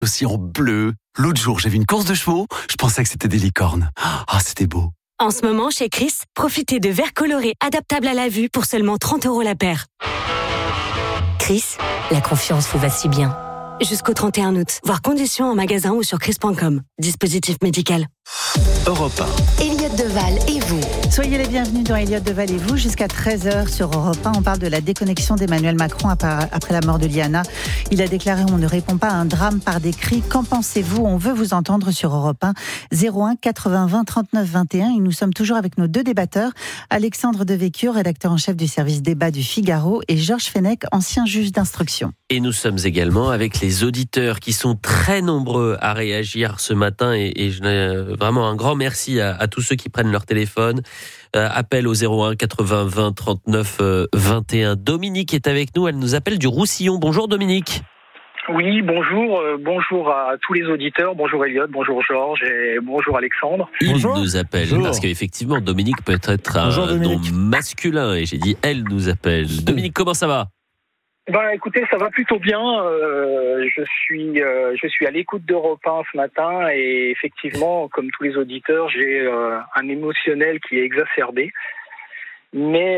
aussi en bleu. L'autre jour, j'ai vu une course de chevaux, je pensais que c'était des licornes. Ah, c'était beau. En ce moment, chez Chris, profitez de verres colorés adaptables à la vue pour seulement 30 € la paire. Chris, la confiance vous va si bien. Jusqu'au 31 août. Voir conditions en magasin ou sur chris.com. Dispositif médical. Europe 1. Elliot Deval et vous. Soyez les bienvenus dans Elliot Deval et vous. Jusqu'à 13h sur Europe 1, on parle de la déconnexion d'Emmanuel Macron après la mort de Liana. Il a déclaré « On ne répond pas à un drame par des cris ». Qu'en pensez-vous ? On veut vous entendre sur Europe 1. 01 80 20 39 21. Et nous sommes toujours avec nos deux débatteurs. Alexandre Devecchio, rédacteur en chef du service débat du Figaro, et Georges Fenech, ancien juge d'instruction. Et nous sommes également avec les auditeurs qui sont très nombreux à réagir ce matin et vraiment un grand merci à tous ceux qui prennent leur téléphone. Appel au 01 80 20 39 21. Dominique est avec nous, elle nous appelle du Roussillon. Bonjour Dominique. Oui, bonjour. Bonjour à tous les auditeurs. Bonjour Elliot, bonjour Georges et bonjour Alexandre. Bonjour. Il nous appelle parce qu'effectivement Dominique peut être un nom masculin et j'ai dit elle nous appelle. Dominique, comment ça va ? Écoutez, ça va plutôt bien. Je suis à l'écoute d'Europe 1 ce matin et effectivement, comme tous les auditeurs, j'ai un émotionnel qui est exacerbé. Mais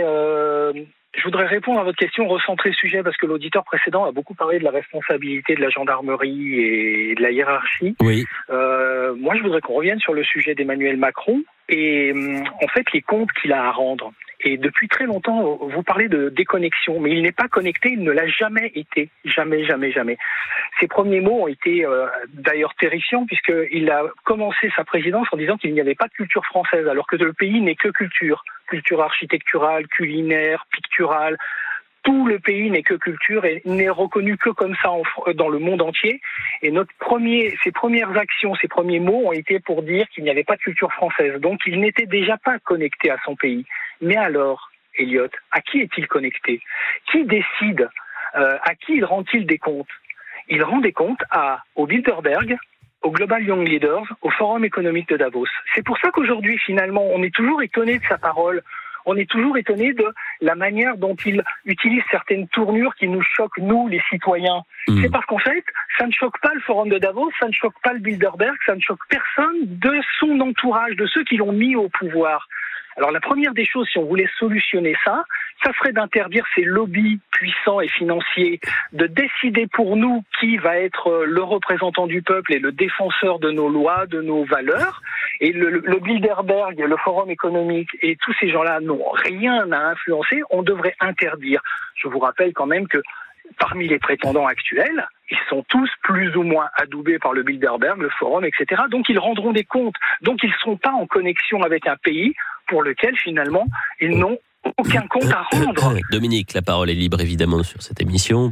je voudrais répondre à votre question, recentrer le sujet, parce que l'auditeur précédent a beaucoup parlé de la responsabilité de la gendarmerie et de la hiérarchie. Oui. Moi, je voudrais qu'on revienne sur le sujet d'Emmanuel Macron et en fait les comptes qu'il a à rendre. Et depuis très longtemps, vous parlez de déconnexion, mais il n'est pas connecté, il ne l'a jamais été. Jamais, jamais, jamais. Ses premiers mots ont été d'ailleurs terrifiants, puisqu'il a commencé sa présidence en disant qu'il n'y avait pas de culture française, alors que le pays n'est que culture. Culture architecturale, culinaire, picturale. Tout le pays n'est que culture et n'est reconnu que comme ça dans le monde entier. Et ses premières actions, ses premiers mots ont été pour dire qu'il n'y avait pas de culture française. Donc il n'était déjà pas connecté à son pays. Mais alors, Elliot, à qui est-il connecté ? Qui décide ? À qui rend-il des comptes ? Il rend des comptes au Bilderberg, au Global Young Leaders, au Forum économique de Davos. C'est pour ça qu'aujourd'hui, finalement, on est toujours étonné de sa parole. On est toujours étonné de la manière dont il utilise certaines tournures qui nous choquent, nous, les citoyens. C'est parce qu'en fait, ça ne choque pas le Forum de Davos, ça ne choque pas le Bilderberg, ça ne choque personne de son entourage, de ceux qui l'ont mis au pouvoir. Alors la première des choses, si on voulait solutionner ça serait d'interdire ces lobbies puissants et financiers, de décider pour nous qui va être le représentant du peuple et le défenseur de nos lois, de nos valeurs. Et le Bilderberg, le Forum économique et tous ces gens-là n'ont rien à influencer, on devrait interdire. Je vous rappelle quand même que parmi les prétendants actuels, ils sont tous plus ou moins adoubés par le Bilderberg, le Forum, etc. Donc ils rendront des comptes. Donc ils ne sont pas en connexion avec un pays pour lequel finalement ils n'ont aucun compte à rendre. Dominique, la parole est libre évidemment sur cette émission.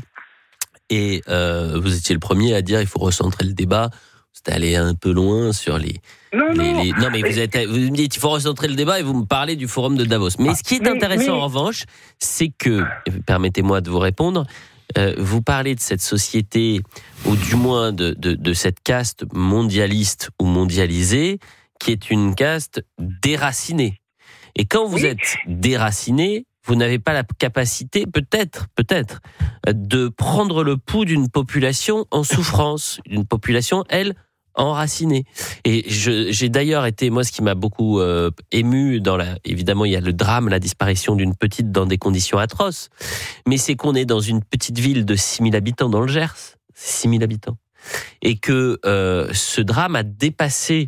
Et vous étiez le premier à dire il faut recentrer le débat. Vous êtes allé un peu loin sur les... Non, mais vous me dites il faut recentrer le débat et vous me parlez du Forum de Davos. Mais ce qui est intéressant en revanche, c'est que, permettez-moi de vous répondre, vous parlez de cette société, ou du moins de cette caste mondialiste ou mondialisée, qui est une caste déracinée. Et quand vous êtes déraciné, vous n'avez pas la capacité, peut-être, de prendre le pouls d'une population en souffrance, d'une population, elle, enracinée. Et j'ai d'ailleurs été, moi, ce qui m'a beaucoup ému, évidemment, il y a le drame, la disparition d'une petite dans des conditions atroces, mais c'est qu'on est dans une petite ville de 6 000 habitants dans le Gers, 6 000 habitants, et que ce drame a dépassé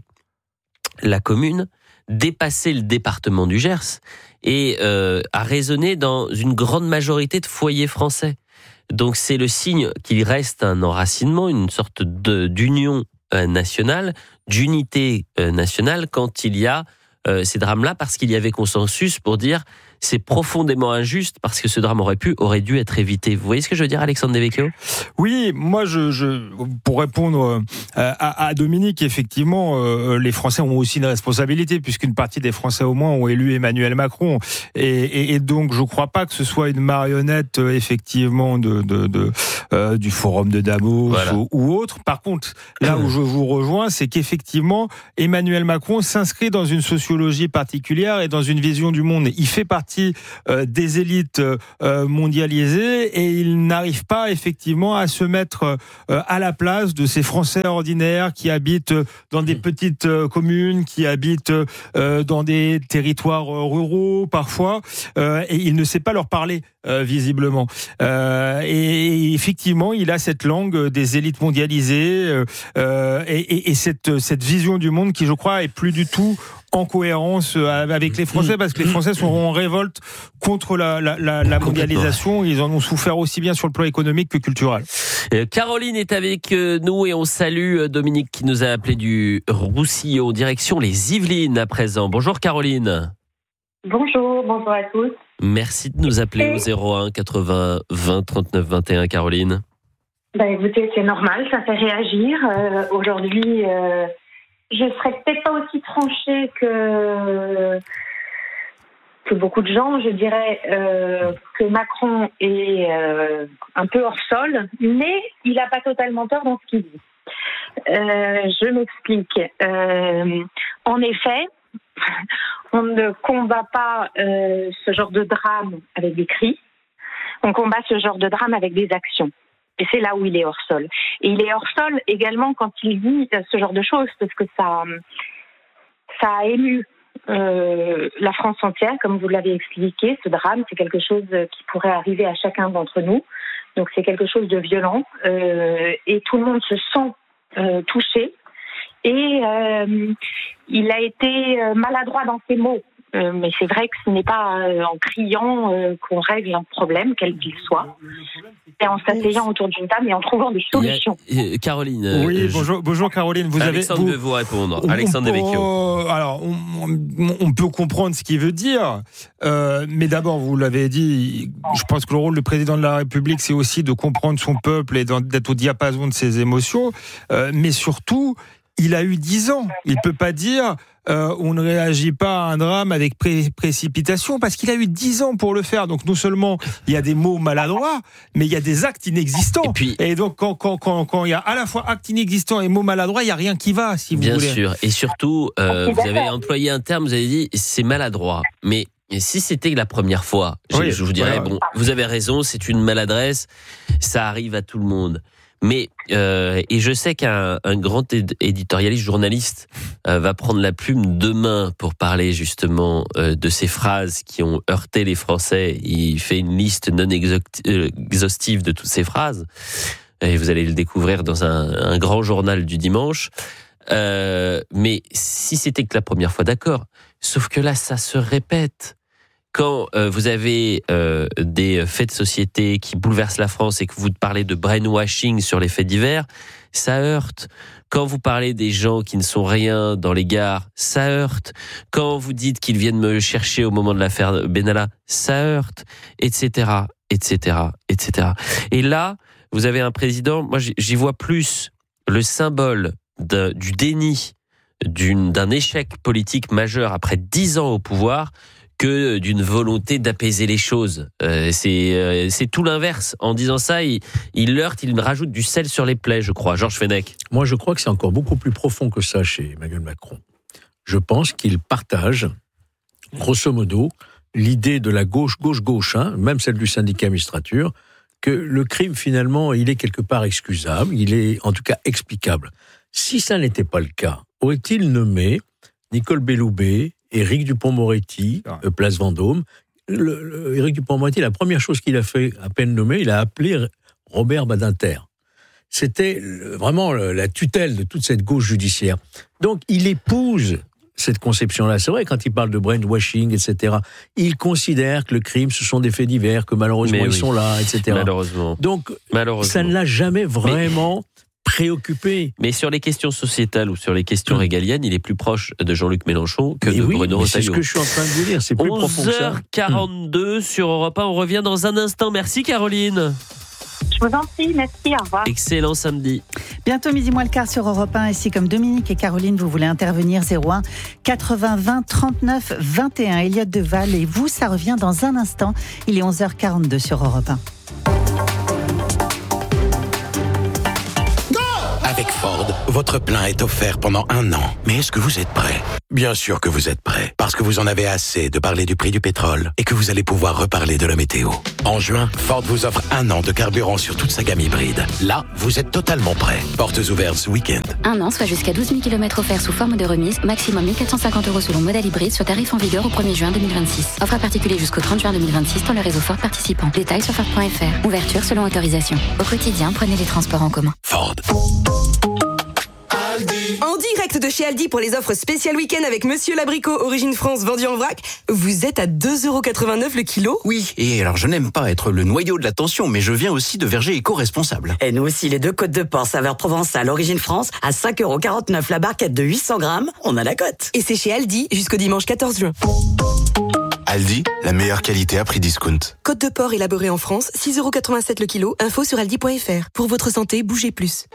la commune, dépassé le département du Gers, et a résonné dans une grande majorité de foyers français. Donc c'est le signe qu'il reste un enracinement, une sorte d'union nationale, d'unité nationale quand il y a ces drames-là, parce qu'il y avait consensus pour dire c'est profondément injuste parce que ce drame aurait dû être évité. Vous voyez ce que je veux dire, Alexandre Devecchio ? Oui, moi, pour répondre à Dominique, effectivement, les Français ont aussi une responsabilité puisqu'une partie des Français au moins ont élu Emmanuel Macron, et donc je crois pas que ce soit une marionnette effectivement du Forum de Davos, voilà, ou autre. Par contre, là où je vous rejoins, c'est qu'effectivement Emmanuel Macron s'inscrit dans une sociologie particulière et dans une vision du monde. Il fait partie partie des élites mondialisées et il n'arrive pas effectivement à se mettre à la place de ces Français ordinaires qui habitent dans des petites communes, qui habitent dans des territoires ruraux parfois, et il ne sait pas leur parler visiblement. Et effectivement, il a cette langue des élites mondialisées et cette vision du monde qui, je crois, est plus du tout en cohérence avec les Français, parce que les Français sont en révolte contre la mondialisation. Ils en ont souffert aussi bien sur le plan économique que culturel. Caroline est avec nous et on salue Dominique qui nous a appelé du Roussillon, direction les Yvelines à présent. Bonjour Caroline. Bonjour à tous. Merci de nous appeler au 01 80 20 39 21, Caroline. Écoutez, c'est normal, ça fait réagir. Aujourd'hui, je serais peut-être pas aussi tranchée que beaucoup de gens. Je dirais que Macron est un peu hors sol, mais il n'a pas totalement tort dans ce qu'il dit. Je m'explique. En effet, on ne combat pas ce genre de drame avec des cris. On combat ce genre de drame avec des actions. Et c'est là où il est hors sol. Et il est hors sol également quand il dit ce genre de choses, parce que ça a ému la France entière, comme vous l'avez expliqué. Ce drame, c'est quelque chose qui pourrait arriver à chacun d'entre nous. Donc c'est quelque chose de violent. Et tout le monde se sent touché. Et il a été maladroit dans ses mots. Mais c'est vrai que ce n'est pas en criant qu'on règle un problème, quel qu'il soit. C'est en s'asseyant autour d'une table et en trouvant des solutions. Caroline. Oui, bonjour Caroline. Alexandre veut vous répondre. Alexandre Devecchio. Alors, on peut comprendre ce qu'il veut dire, mais d'abord, vous l'avez dit, je pense que le rôle du président de la République, c'est aussi de comprendre son peuple et d'être au diapason de ses émotions, mais surtout, il a eu 10 ans. Il peut pas dire on ne réagit pas à un drame avec précipitation, parce qu'il a eu 10 ans pour le faire. Donc non seulement il y a des mots maladroits, mais il y a des actes inexistants. Et donc quand il y a à la fois actes inexistants et mots maladroits, il n'y a rien qui va, si vous voulez. Bien sûr. Et surtout, vous avez employé un terme, vous avez dit c'est maladroit. Mais si c'était la première fois, je vous dirais, bon, vous avez raison, c'est une maladresse, ça arrive à tout le monde. Mais et je sais qu'un grand éditorialiste, journaliste, va prendre la plume demain pour parler justement de ces phrases qui ont heurté les Français. Il fait une liste non exhaustive de toutes ces phrases. Et vous allez le découvrir dans un grand journal du dimanche. Mais si c'était que la première fois, d'accord. Sauf que là, ça se répète. Quand vous avez des faits de société qui bouleversent la France et que vous parlez de brainwashing sur les faits divers, ça heurte. Quand vous parlez des gens qui ne sont rien dans les gares, ça heurte. Quand vous dites qu'ils viennent me chercher au moment de l'affaire Benalla, ça heurte, etc., etc., etc. Et là, vous avez un président, moi j'y vois plus le symbole du déni d'un échec politique majeur après 10 ans au pouvoir que d'une volonté d'apaiser les choses. C'est tout l'inverse. En disant ça, il heurte, il rajoute du sel sur les plaies, je crois. Georges Fenech. Moi, je crois que c'est encore beaucoup plus profond que ça chez Emmanuel Macron. Je pense qu'il partage, grosso modo, l'idée de la gauche, même celle du syndicat Mistrature, que le crime, finalement, il est quelque part excusable, il est en tout cas explicable. Si ça n'était pas le cas, aurait-il nommé Nicole Belloubet, Éric Dupond-Moretti, place Vendôme. Éric Dupond-Moretti, la première chose qu'il a fait, à peine nommé, il a appelé Robert Badinter. C'était vraiment la tutelle de toute cette gauche judiciaire. Donc, il épouse cette conception-là. C'est vrai, quand il parle de brainwashing, etc., il considère que le crime, ce sont des faits divers, que malheureusement, ils sont là, etc. Malheureusement. Donc, ça ne l'a jamais vraiment préoccupé. Mais sur les questions sociétales ou sur les questions régaliennes, il est plus proche de Jean-Luc Mélenchon que de Bruno Retailleau. C'est ce que je suis en train de vous dire, c'est plus profond que ça. 11h42 sur Europe 1, on revient dans un instant. Merci Caroline. Je vous en prie, merci, au revoir. Excellent samedi. Bientôt midi moins le quart sur Europe 1. Et si comme Dominique et Caroline, vous voulez intervenir, 01 80 20 39 21. Elliott Deval et vous, ça revient dans un instant. Il est 11h42 sur Europe 1. Avec Avec Ford, votre plein est offert pendant 1 an. Mais est-ce que vous êtes prêt ? Bien sûr que vous êtes prêt, parce que vous en avez assez de parler du prix du pétrole et que vous allez pouvoir reparler de la météo. En juin, Ford vous offre 1 an de carburant sur toute sa gamme hybride. Là, vous êtes totalement prêt. Portes ouvertes ce week-end. 1 an, soit jusqu'à 12 000 km offerts sous forme de remise, maximum 1 450 € selon modèle hybride, sur tarif en vigueur au 1er juin 2026. Offre à particulier jusqu'au 30 juin 2026 dans le réseau Ford participant. Détails sur Ford.fr. Ouverture selon autorisation. Au quotidien, prenez les transports en commun. Ford. En direct de chez Aldi pour les offres spéciales week-end avec Monsieur l'Abricot, origine France, vendu en vrac. Vous êtes à 2,89 € le kilo. Oui, et alors je n'aime pas être le noyau de l'attention, mais je viens aussi de vergers éco-responsables. Et nous aussi, les 2 côtes de porc saveur provençale, origine France, à 5,49 € la barquette de 800 grammes, on a la cote. Et c'est chez Aldi jusqu'au dimanche 14 juin. Aldi, la meilleure qualité à prix discount. Côte de porc élaborée en France, 6,87 € le kilo. Info sur aldi.fr. Pour votre santé, bougez plus.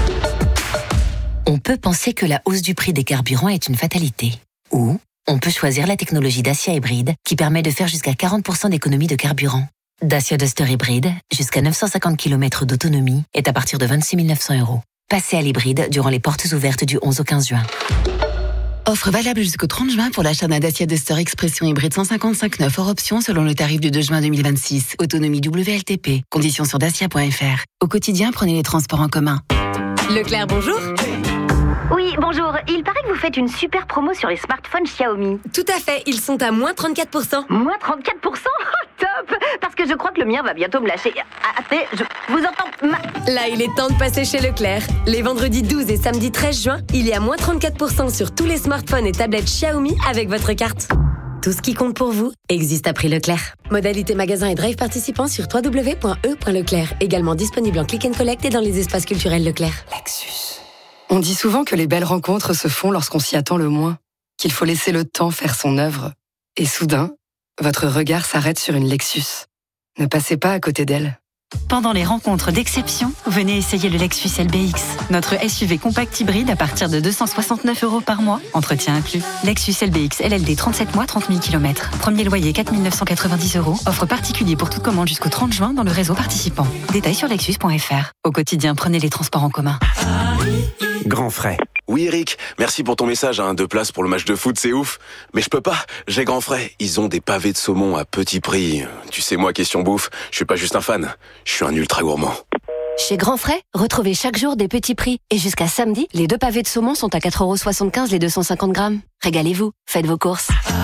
On peut penser que la hausse du prix des carburants est une fatalité. Ou on peut choisir la technologie Dacia hybride qui permet de faire jusqu'à 40% d'économie de carburant. Dacia Duster hybride, jusqu'à 950 km d'autonomie, est à partir de 26 900 €. Passez à l'hybride durant les portes ouvertes du 11 au 15 juin. Offre valable jusqu'au 30 juin pour l'achat d'un Dacia Duster Expression hybride 155 hors option selon le tarif du 2 juin 2026. Autonomie WLTP. Conditions sur dacia.fr. Au quotidien, prenez les transports en commun. Leclerc, bonjour. Oui, bonjour. Il paraît que vous faites une super promo sur les smartphones Xiaomi. Tout à fait, ils sont à moins 34%. Moins 34%? Top! Parce que je crois que le mien va bientôt me lâcher. Attendez, je vous entends. Là, il est temps de passer chez Leclerc. Les vendredis 12 et samedi 13 juin, il y a moins 34% sur tous les smartphones et tablettes Xiaomi avec votre carte. Tout ce qui compte pour vous existe à prix Leclerc. Modalité magasin et drive participants sur www.e.leclerc. Également disponible en click and collect et dans les espaces culturels Leclerc. Lexus. On dit souvent que les belles rencontres se font lorsqu'on s'y attend le moins, qu'il faut laisser le temps faire son œuvre. Et soudain, votre regard s'arrête sur une Lexus. Ne passez pas à côté d'elle. Pendant les rencontres d'exception, venez essayer le Lexus LBX, notre SUV compact hybride à partir de 269 € par mois, entretien inclus. Lexus LBX LLD 37 mois, 30 000 km. Premier loyer 4 990 €. Offre particulier pour toute commande jusqu'au 30 juin dans le réseau participant. Détails sur lexus.fr. Au quotidien, prenez les transports en commun. Grand frais. Oui Eric, merci pour ton message, 2 places pour le match de foot, c'est ouf. Mais je peux pas, j'ai Grand frais. Ils ont des pavés de saumon à petit prix. Tu sais moi, question bouffe, je suis pas juste un fan, je suis un ultra gourmand. Chez Grand Frais, retrouvez chaque jour des petits prix. Et jusqu'à samedi, les 2 pavés de saumon sont à 4,75 € les 250 grammes. Régalez-vous, faites vos courses.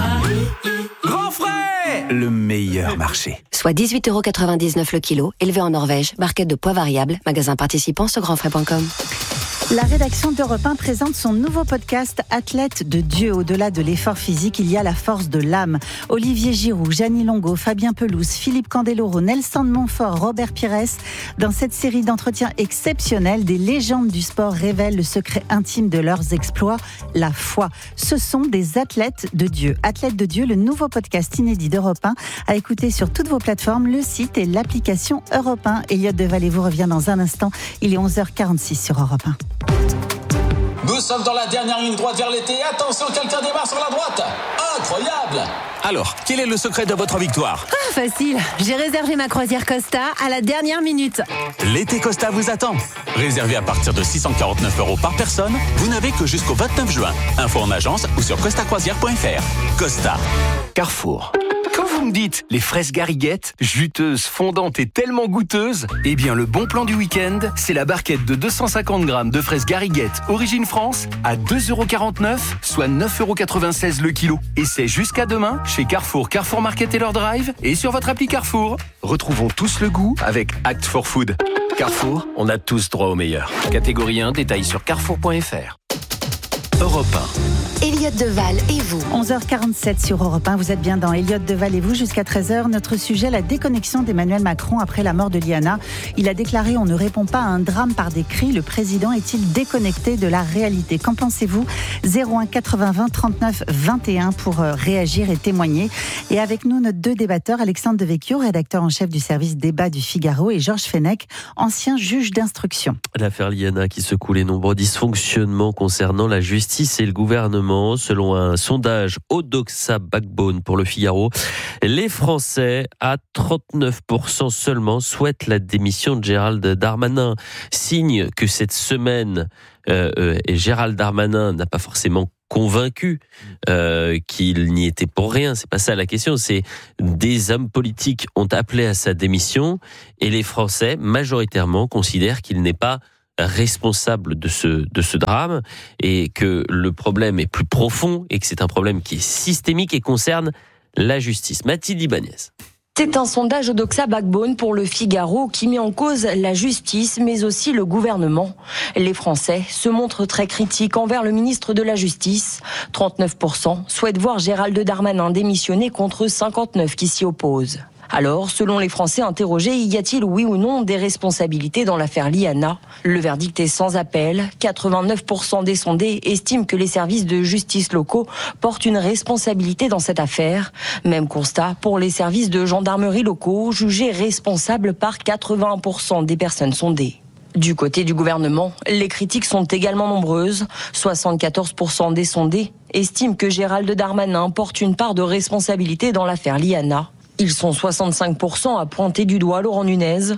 Grand frais, le meilleur marché. Soit 18,99 € le kilo, élevé en Norvège, barquette de poids variable, magasin participant sur grandfrais.com. La rédaction d'Europe 1 présente son nouveau podcast Athlète de Dieu. Au-delà de l'effort physique, il y a la force de l'âme. Olivier Giroud, Jeannie Longo, Fabien Pelouse, Philippe Candeloro, Nelson de Montfort, Robert Pires. Dans cette série d'entretiens exceptionnels, des légendes du sport révèlent le secret intime de leurs exploits, la foi. Ce sont des athlètes de Dieu. Athlète de Dieu, le nouveau podcast inédit d'Europe 1, à écouter sur toutes vos plateformes, le site et l'application Europe 1. Elliot Devalet vous revient dans un instant. Il est 11h46 sur Europe 1. Nous sommes dans la dernière ligne droite vers l'été. Attention, quelqu'un démarre sur la droite. Incroyable! Alors, quel est le secret de votre victoire? Facile. J'ai réservé ma croisière Costa à la dernière minute. L'été Costa vous attend. Réservé à partir de 649 € par personne, vous n'avez que jusqu'au 29 juin. Info en agence ou sur costacroisière.fr. Costa. Carrefour. Quand vous me dites les fraises Gariguette, juteuses, fondantes et tellement goûteuses, eh bien le bon plan du week-end, c'est la barquette de 250 grammes de fraises Gariguette origine France à 2,49 €, soit 9,96 € le kilo. Et c'est jusqu'à demain chez Carrefour, Carrefour Market et leur drive et sur votre appli Carrefour. Retrouvons tous le goût avec Act for Food. Carrefour, on a tous droit au meilleur. Catégorie 1, détails sur carrefour.fr. Europe 1. Elliot Deval et vous. 11h47 sur Europe 1. Vous êtes bien dans Elliot Deval et vous jusqu'à 13h. Notre sujet, la déconnexion d'Emmanuel Macron après la mort de Liana. Il a déclaré « On ne répond pas à un drame par des cris ». Le président est-il déconnecté de la réalité? Qu'en pensez-vous? 01 80 20 39 21 pour réagir et témoigner. Et avec nous, nos 2 débatteurs, Alexandre Devecchio, rédacteur en chef du service débat du Figaro, et Georges Fenech, ancien juge d'instruction. L'affaire Liana qui secoue les nombreux dysfonctionnements concernant la justice justice et le gouvernement. Selon un sondage Odoxa Backbone pour Le Figaro, les Français, à 39% seulement, souhaitent la démission de Gérald Darmanin. Signe que cette semaine, Gérald Darmanin n'a pas forcément convaincu qu'il n'y était pour rien. C'est pas ça la question. C'est des hommes politiques ont appelé à sa démission et les Français, majoritairement, considèrent qu'il n'est pas responsable de ce drame et que le problème est plus profond et que c'est un problème qui est systémique et concerne la justice. Mathilde Ibanez. C'est un sondage Odoxa Backbone pour Le Figaro qui met en cause la justice, mais aussi le gouvernement. Les Français se montrent très critiques envers le ministre de la Justice. 39% souhaitent voir Gérald Darmanin démissionner contre 59% qui s'y opposent. Alors, selon les Français interrogés, y a-t-il oui ou non des responsabilités dans l'affaire Liana ? Le verdict est sans appel. 89% des sondés estiment que les services de justice locaux portent une responsabilité dans cette affaire. Même constat pour les services de gendarmerie locaux, jugés responsables par 81% des personnes sondées. Du côté du gouvernement, les critiques sont également nombreuses. 74% des sondés estiment que Gérald Darmanin porte une part de responsabilité dans l'affaire Liana. Ils sont 65% à pointer du doigt Laurent Nunez,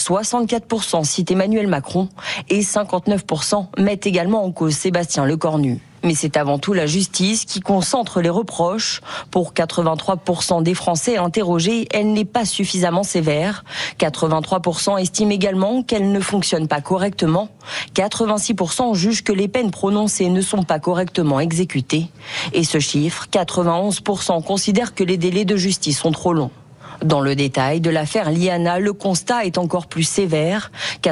64% citent Emmanuel Macron et 59% mettent également en cause Sébastien Lecornu. Mais c'est avant tout la justice qui concentre les reproches. Pour 83% des Français interrogés, elle n'est pas suffisamment sévère. 83% estiment également qu'elle ne fonctionne pas correctement. 86% jugent que les peines prononcées ne sont pas correctement exécutées. Et ce chiffre, 91% considèrent que les délais de justice sont trop longs. Dans le détail de l'affaire Liana, le constat est encore plus sévère.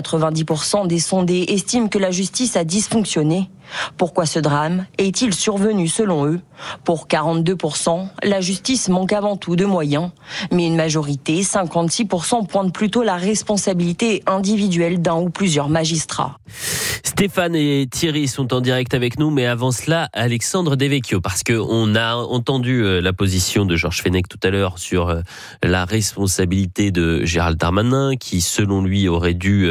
90% des sondés estiment que la justice a dysfonctionné. Pourquoi ce drame est-il survenu selon eux ? Pour 42%, la justice manque avant tout de moyens. Mais une majorité, 56%, pointe plutôt la responsabilité individuelle d'un ou plusieurs magistrats. Stéphane et Thierry sont en direct avec nous, mais avant cela, Alexandre Devecchio, parce qu'on a entendu la position de Georges Fenech tout à l'heure sur la responsabilité de Gérald Darmanin, qui selon lui aurait dû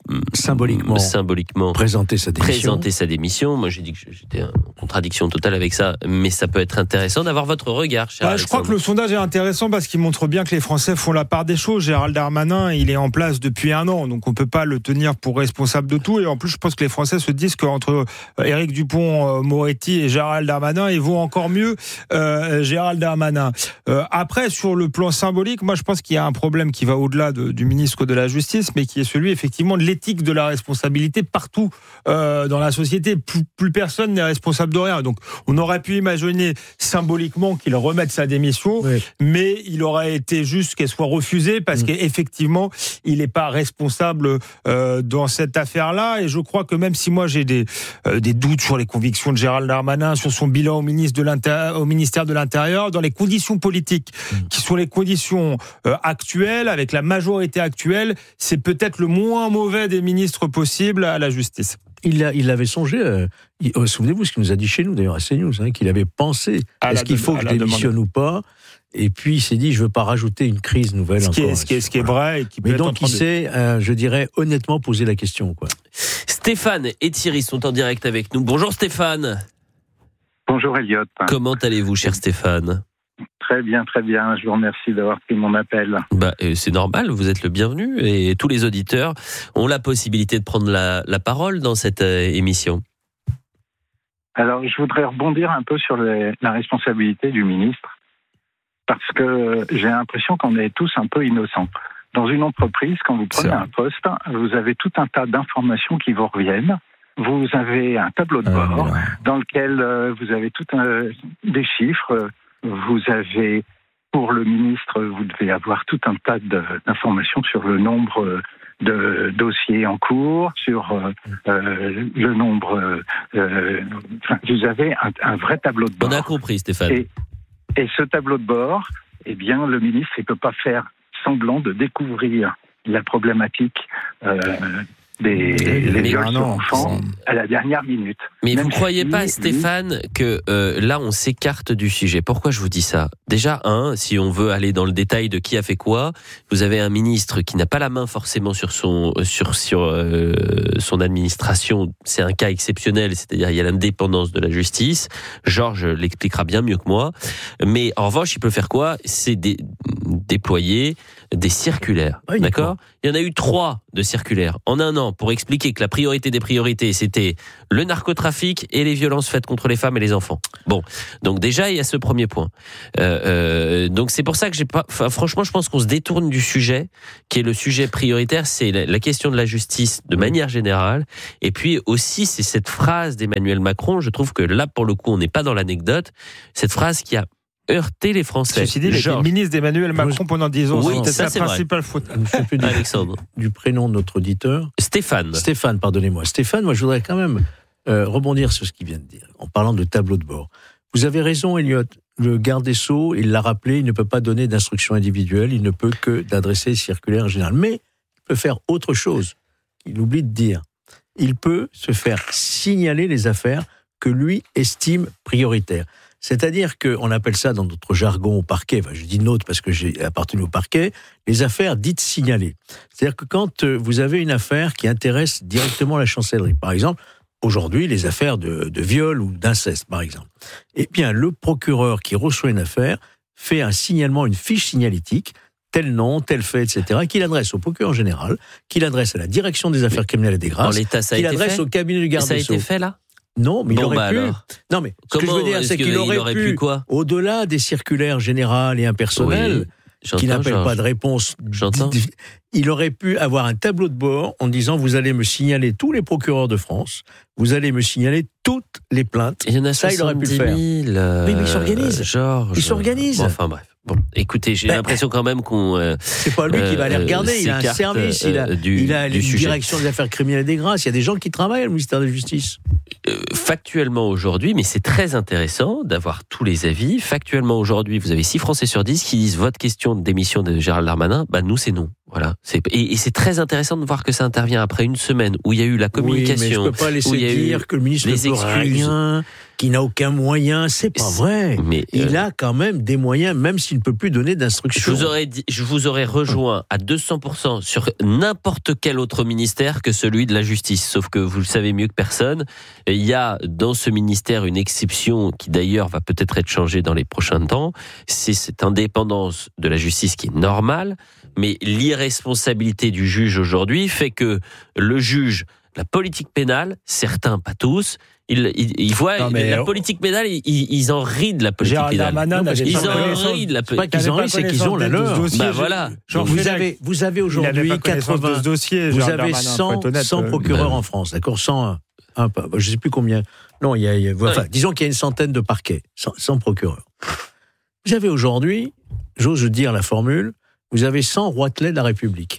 symboliquement présenter sa démission. Moi j'ai dit que j'étais en contradiction totale avec ça, mais ça peut être intéressant d'avoir votre regard, cher Alexandre. Je crois que le sondage est intéressant parce qu'il montre bien que les Français font la part des choses. Gérald Darmanin, il est en place depuis 1 an, donc on peut pas le tenir pour responsable de tout. Et en plus, je pense que les Français se disent qu'entre Éric Dupond-Moretti et Gérald Darmanin, il vaut encore mieux Gérald Darmanin. Après, sur le plan symbolique, moi je pense qu'il y a un problème qui va au-delà du ministre de la Justice, mais qui est celui effectivement de l'éthique de la responsabilité partout dans la société. Plus personne n'est responsable de rien. Donc on aurait pu imaginer symboliquement qu'il remette sa démission, oui, mais il aurait été juste qu'elle soit refusée parce qu'effectivement il n'est pas responsable dans cette affaire-là. Et je crois que même si moi j'ai des doutes sur les convictions de Gérald Darmanin, sur son bilan au ministère de l'Intérieur, dans les conditions politiques qui sont les conditions actuelles, avec la majorité actuelle, c'est peut-être le moins mauvais des ministres possibles à la justice. Il avait songé, souvenez-vous ce qu'il nous a dit chez nous, d'ailleurs à CNews, qu'il avait pensé, est-ce qu'il faut que je démissionne ou pas ? Et puis il s'est dit, je ne veux pas rajouter une crise nouvelle ce qui est vrai. Et qui peut mais donc il s'est, je dirais, honnêtement posé la question, quoi. Stéphane et Thierry sont en direct avec nous. Bonjour Stéphane. Bonjour Elliot. Comment allez-vous, cher Stéphane ? Très bien. Je vous remercie d'avoir pris mon appel. C'est normal, vous êtes le bienvenu et tous les auditeurs ont la possibilité de prendre la parole dans cette émission. Alors, je voudrais rebondir un peu sur la responsabilité du ministre, parce que j'ai l'impression qu'on est tous un peu innocents. Dans une entreprise, quand vous prenez un poste, vous avez tout un tas d'informations qui vous reviennent. Vous avez un tableau de bord dans lequel vous avez des chiffres. Vous avez, pour le ministre, vous devez avoir tout un tas d'informations sur le nombre de dossiers en cours, sur le nombre... vous avez un vrai tableau de bord. On a compris, Stéphane. Et ce tableau de bord, eh bien, le ministre ne peut pas faire semblant de découvrir la problématique les viols sur enfants à la dernière minute. Mais vous ne croyez pas, Stéphane, que là, on s'écarte du sujet. Pourquoi je vous dis ça ? Déjà, si on veut aller dans le détail de qui a fait quoi, vous avez un ministre qui n'a pas la main forcément sur son administration. C'est un cas exceptionnel, c'est-à-dire il y a l'indépendance de la justice. Georges l'expliquera bien mieux que moi. Mais en revanche, il peut faire quoi ? C'est déployer des circulaires. Oui, d'accord ? Il y en a eu 3 de circulaires en un an pour expliquer que la priorité des priorités, c'était le narcotrafic et les violences faites contre les femmes et les enfants. Bon, donc déjà, il y a ce premier point. Donc c'est pour ça que franchement, je pense qu'on se détourne du sujet, qui est le sujet prioritaire, c'est la question de la justice de manière générale. Et puis aussi, c'est cette phrase d'Emmanuel Macron, je trouve que là, pour le coup, on n'est pas dans l'anecdote, cette phrase qui a heurter les Français. Ceci dit, il était ministre d'Emmanuel Macron pendant 10 ans. Oui, c'est la principale faute. Alexandre. Du prénom de notre auditeur. Stéphane, pardonnez-moi. Stéphane, moi je voudrais quand même rebondir sur ce qu'il vient de dire, en parlant de tableau de bord. Vous avez raison, Elliot. Le garde des Sceaux, il l'a rappelé, il ne peut pas donner d'instructions individuelles, il ne peut que d'adresser les circulaires générales. Mais il peut faire autre chose. Il oublie de dire. Il peut se faire signaler les affaires que lui estime prioritaires. C'est-à-dire qu'on appelle ça dans notre jargon au parquet, enfin je dis nôtre parce que j'ai appartenu au parquet, les affaires dites signalées. C'est-à-dire que quand vous avez une affaire qui intéresse directement la chancellerie, par exemple, aujourd'hui les affaires de viol ou d'inceste par exemple, eh bien le procureur qui reçoit une affaire fait un signalement, une fiche signalétique, tel nom, tel fait, etc., qu'il adresse au procureur général, qu'il adresse à la direction des affaires criminelles et des grâces, qu'il adresse au cabinet du garde des Sceaux. Ça a été fait là ? Non, mais il aurait pu. Alors. Non, mais ce que je veux dire, c'est qu'il aurait pu quoi ? Au-delà des circulaires générales et impersonnelles, qui n'appellent pas de réponse, il aurait pu avoir un tableau de bord en disant vous allez me signaler tous les procureurs de France, vous allez me signaler toutes les plaintes. Il y en a ça, il aurait pu le faire. Oui, mais il s'organise. Il s'organise. Bon, enfin bref. Bon, écoutez, j'ai l'impression quand même qu'on... c'est pas lui qui va aller regarder, il a un service, il a une direction des affaires criminelles et des grâces, il y a des gens qui travaillent au ministère de la Justice. Factuellement aujourd'hui, mais c'est très intéressant d'avoir tous les avis, factuellement aujourd'hui, vous avez 6 Français sur 10 qui disent votre question de démission de Gérald Darmanin, nous c'est non. Voilà. Et c'est très intéressant de voir que ça intervient après une semaine où il y a eu la communication. Oui, mais je peux pas laisser dire que le ministre ne peut rien, qu'il n'a aucun moyen. C'est pas vrai. Mais il a quand même des moyens, même s'il ne peut plus donner d'instructions. Je vous aurais rejoint à 200% sur n'importe quel autre ministère que celui de la justice. Sauf que vous le savez mieux que personne, il y a dans ce ministère une exception qui d'ailleurs va peut-être être changée dans les prochains temps. C'est cette indépendance de la justice qui est normale. Mais l'irresponsabilité du juge aujourd'hui fait que le juge, la politique pénale, certains, pas tous, ils voient la politique pénale, ils en rient de la politique pénale. Ils en rient de la politique pénale. C'est pas qu'ils en rient, c'est qu'ils ont la leur. Voilà. Vous avez aujourd'hui 80 dossiers. Vous avez 100 procureurs en France, d'accord, 101. Je sais plus combien. Non, disons qu'il y a une centaine de parquets, 100 procureurs. Vous avez aujourd'hui, j'ose dire la formule, vous avez 100 roitelets de la République.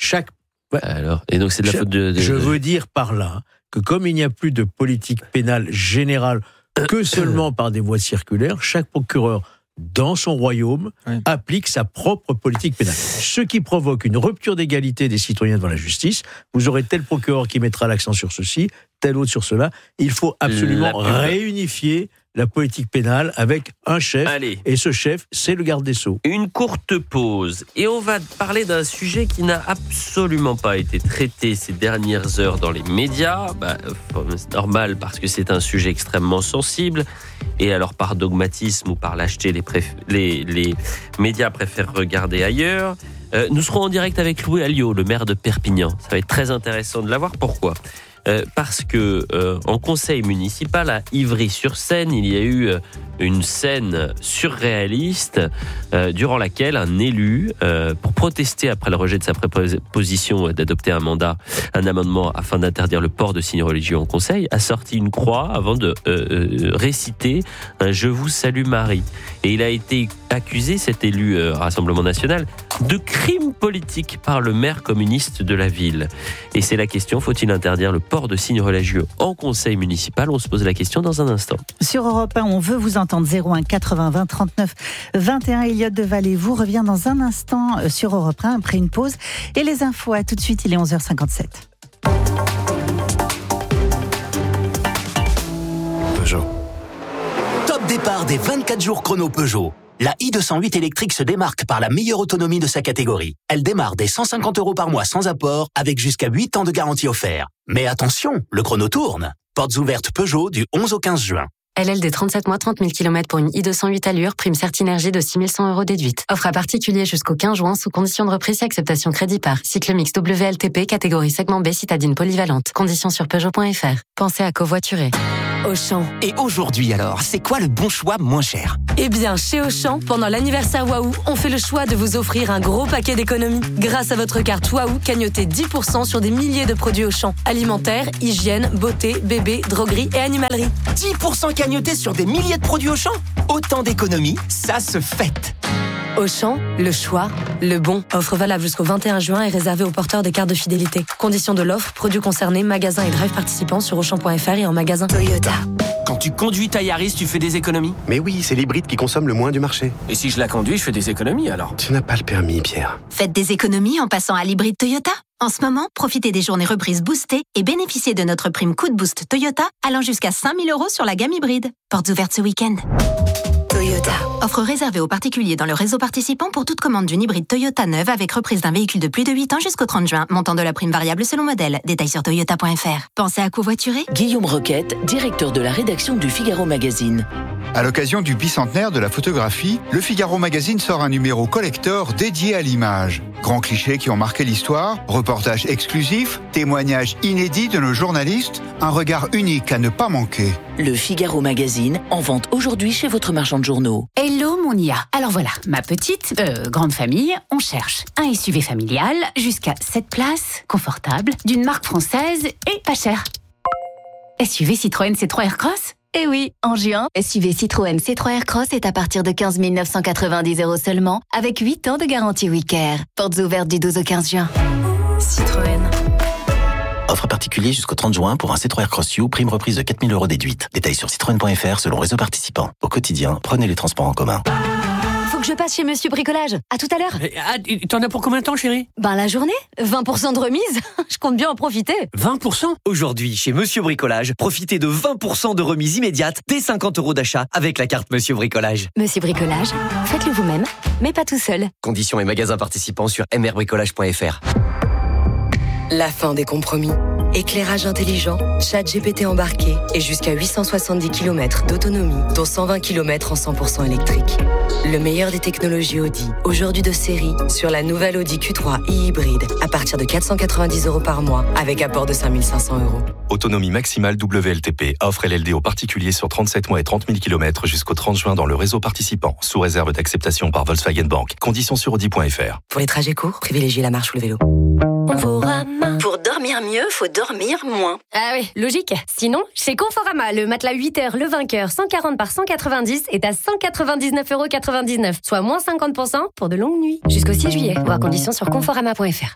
Alors, et donc c'est de la faute de... Je veux dire par là que comme il n'y a plus de politique pénale générale que seulement par des voies circulaires, chaque procureur dans son royaume applique sa propre politique pénale. Ce qui provoque une rupture d'égalité des citoyens devant la justice. Vous aurez tel procureur qui mettra l'accent sur ceci, tel autre sur cela. Il faut absolument réunifier la politique pénale avec un chef. Allez. Et ce chef, c'est le garde des Sceaux. Une courte pause et on va parler d'un sujet qui n'a absolument pas été traité ces dernières heures dans les médias. C'est normal parce que c'est un sujet extrêmement sensible et alors par dogmatisme ou par lâcheté, les médias préfèrent regarder ailleurs. Nous serons en direct avec Louis Alliot, le maire de Perpignan. Ça va être très intéressant de l'avoir. Pourquoi ? Parce que en conseil municipal à Ivry-sur-Seine, il y a eu une scène surréaliste durant laquelle un élu, pour protester après le rejet de sa proposition d'adopter un amendement afin d'interdire le port de signes religieux en conseil, a sorti une croix avant de réciter un « Je vous salue Marie ». Et il a été accusé, cet élu Rassemblement National, de crime politique par le maire communiste de la ville. Et c'est la question, faut-il interdire le port de signes religieux en conseil municipal ? On se pose la question dans un instant. Sur Europe 1, on veut vous entendre. 01 80 20 39 21. Elliot Devalle vous revient dans un instant sur Europe 1 après une pause. Et les infos, à tout de suite, il est 11h57. Peugeot. Top départ des 24 jours chrono Peugeot. La i208 électrique se démarque par la meilleure autonomie de sa catégorie. Elle démarre dès 150 € par mois sans apport, avec jusqu'à 8 ans de garantie offert. Mais attention, le chrono tourne. Portes ouvertes Peugeot du 11 au 15 juin. LLD 37 mois, 30 000 km pour une i208 Allure, prime Certinergie de 6 100 € déduite. Offre à particulier jusqu'au 15 juin sous condition de reprise et acceptation crédit par. Cycle mix WLTP, catégorie segment B, citadine polyvalente. Conditions sur Peugeot.fr. Pensez à covoiturer. Auchan. Et aujourd'hui alors, c'est quoi le bon choix moins cher ? Eh bien, chez Auchan, pendant l'anniversaire Waouh, on fait le choix de vous offrir un gros paquet d'économies. Grâce à votre carte Waouh, cagnotez 10% sur des milliers de produits Auchan. Alimentaire, hygiène, beauté, bébé, droguerie et animalerie. 10% cagnotés sur des milliers de produits Auchan ? Autant d'économies, ça se fête. Auchan, le choix, le bon. Offre valable jusqu'au 21 juin et réservée aux porteurs des cartes de fidélité. Conditions de l'offre, produits concernés, magasins et drive participants sur Auchan.fr et en magasin. Toyota. Quand tu conduis ta Yaris, tu fais des économies ? Mais oui, c'est l'hybride qui consomme le moins du marché. Et si je la conduis, je fais des économies alors ? Tu n'as pas le permis, Pierre. Faites des économies en passant à l'hybride Toyota. En ce moment, profitez des journées reprises boostées et bénéficiez de notre prime Coup de Boost Toyota allant jusqu'à 5 000 € sur la gamme hybride. Portes ouvertes ce week-end. Toyota. Offre réservée aux particuliers dans le réseau participant pour toute commande d'une hybride Toyota neuve avec reprise d'un véhicule de plus de 8 ans jusqu'au 30 juin. Montant de la prime variable selon modèle. Détails sur toyota.fr. Pensez à covoiturer ? Guillaume Roquette, directeur de la rédaction du Figaro Magazine. À l'occasion du bicentenaire de la photographie, le Figaro Magazine sort un numéro collector dédié à l'image. Grands clichés qui ont marqué l'histoire, reportages exclusifs, témoignages inédits de nos journalistes, un regard unique à ne pas manquer. Le Figaro Magazine, en vente aujourd'hui chez votre marchand de journaux. Hello mon IA. Alors voilà, ma petite, grande famille, on cherche un SUV familial jusqu'à 7 places, confortable, d'une marque française et pas cher. SUV Citroën C3 Aircross ? Eh oui, en juin, SUV Citroën C3 Aircross est à partir de 15 990 € seulement, avec 8 ans de garantie WeCare. Portes ouvertes du 12 au 15 juin. Citroën. Offre particulier jusqu'au 30 juin pour un C3 Aircross U, prime reprise de 4 000 € déduite. Détails sur citroën.fr selon réseau participant. Au quotidien, prenez les transports en commun. Faut que je passe chez Monsieur Bricolage. À tout à l'heure. T'en as pour combien de temps, chérie ? La journée. 20% de remise. Je compte bien en profiter. 20% ? Aujourd'hui, chez Monsieur Bricolage, profitez de 20% de remise immédiate dès 50 € d'achat avec la carte Monsieur Bricolage. Monsieur Bricolage, faites-le vous-même, mais pas tout seul. Conditions et magasins participants sur mrbricolage.fr. La fin des compromis. Éclairage intelligent, ChatGPT embarqué et jusqu'à 870 km d'autonomie, dont 120 km en 100% électrique. Le meilleur des technologies Audi, aujourd'hui de série, sur la nouvelle Audi Q3 e-hybride, à partir de 490 € par mois, avec apport de 5 500 €. Autonomie maximale WLTP. Offre LLD aux particuliers sur 37 mois et 30 000 km jusqu'au 30 juin dans le réseau participant, sous réserve d'acceptation par Volkswagen Bank. Conditions sur Audi.fr. Pour les trajets courts, privilégiez la marche ou le vélo. Pour dormir mieux, faut dormir moins. Ah oui, logique. Sinon, chez Conforama, le matelas 8h, le vainqueur, 140 par 190 est à 199,99 €, soit moins 50% pour de longues nuits. Jusqu'au 6 juillet. Voir conditions sur conforama.fr.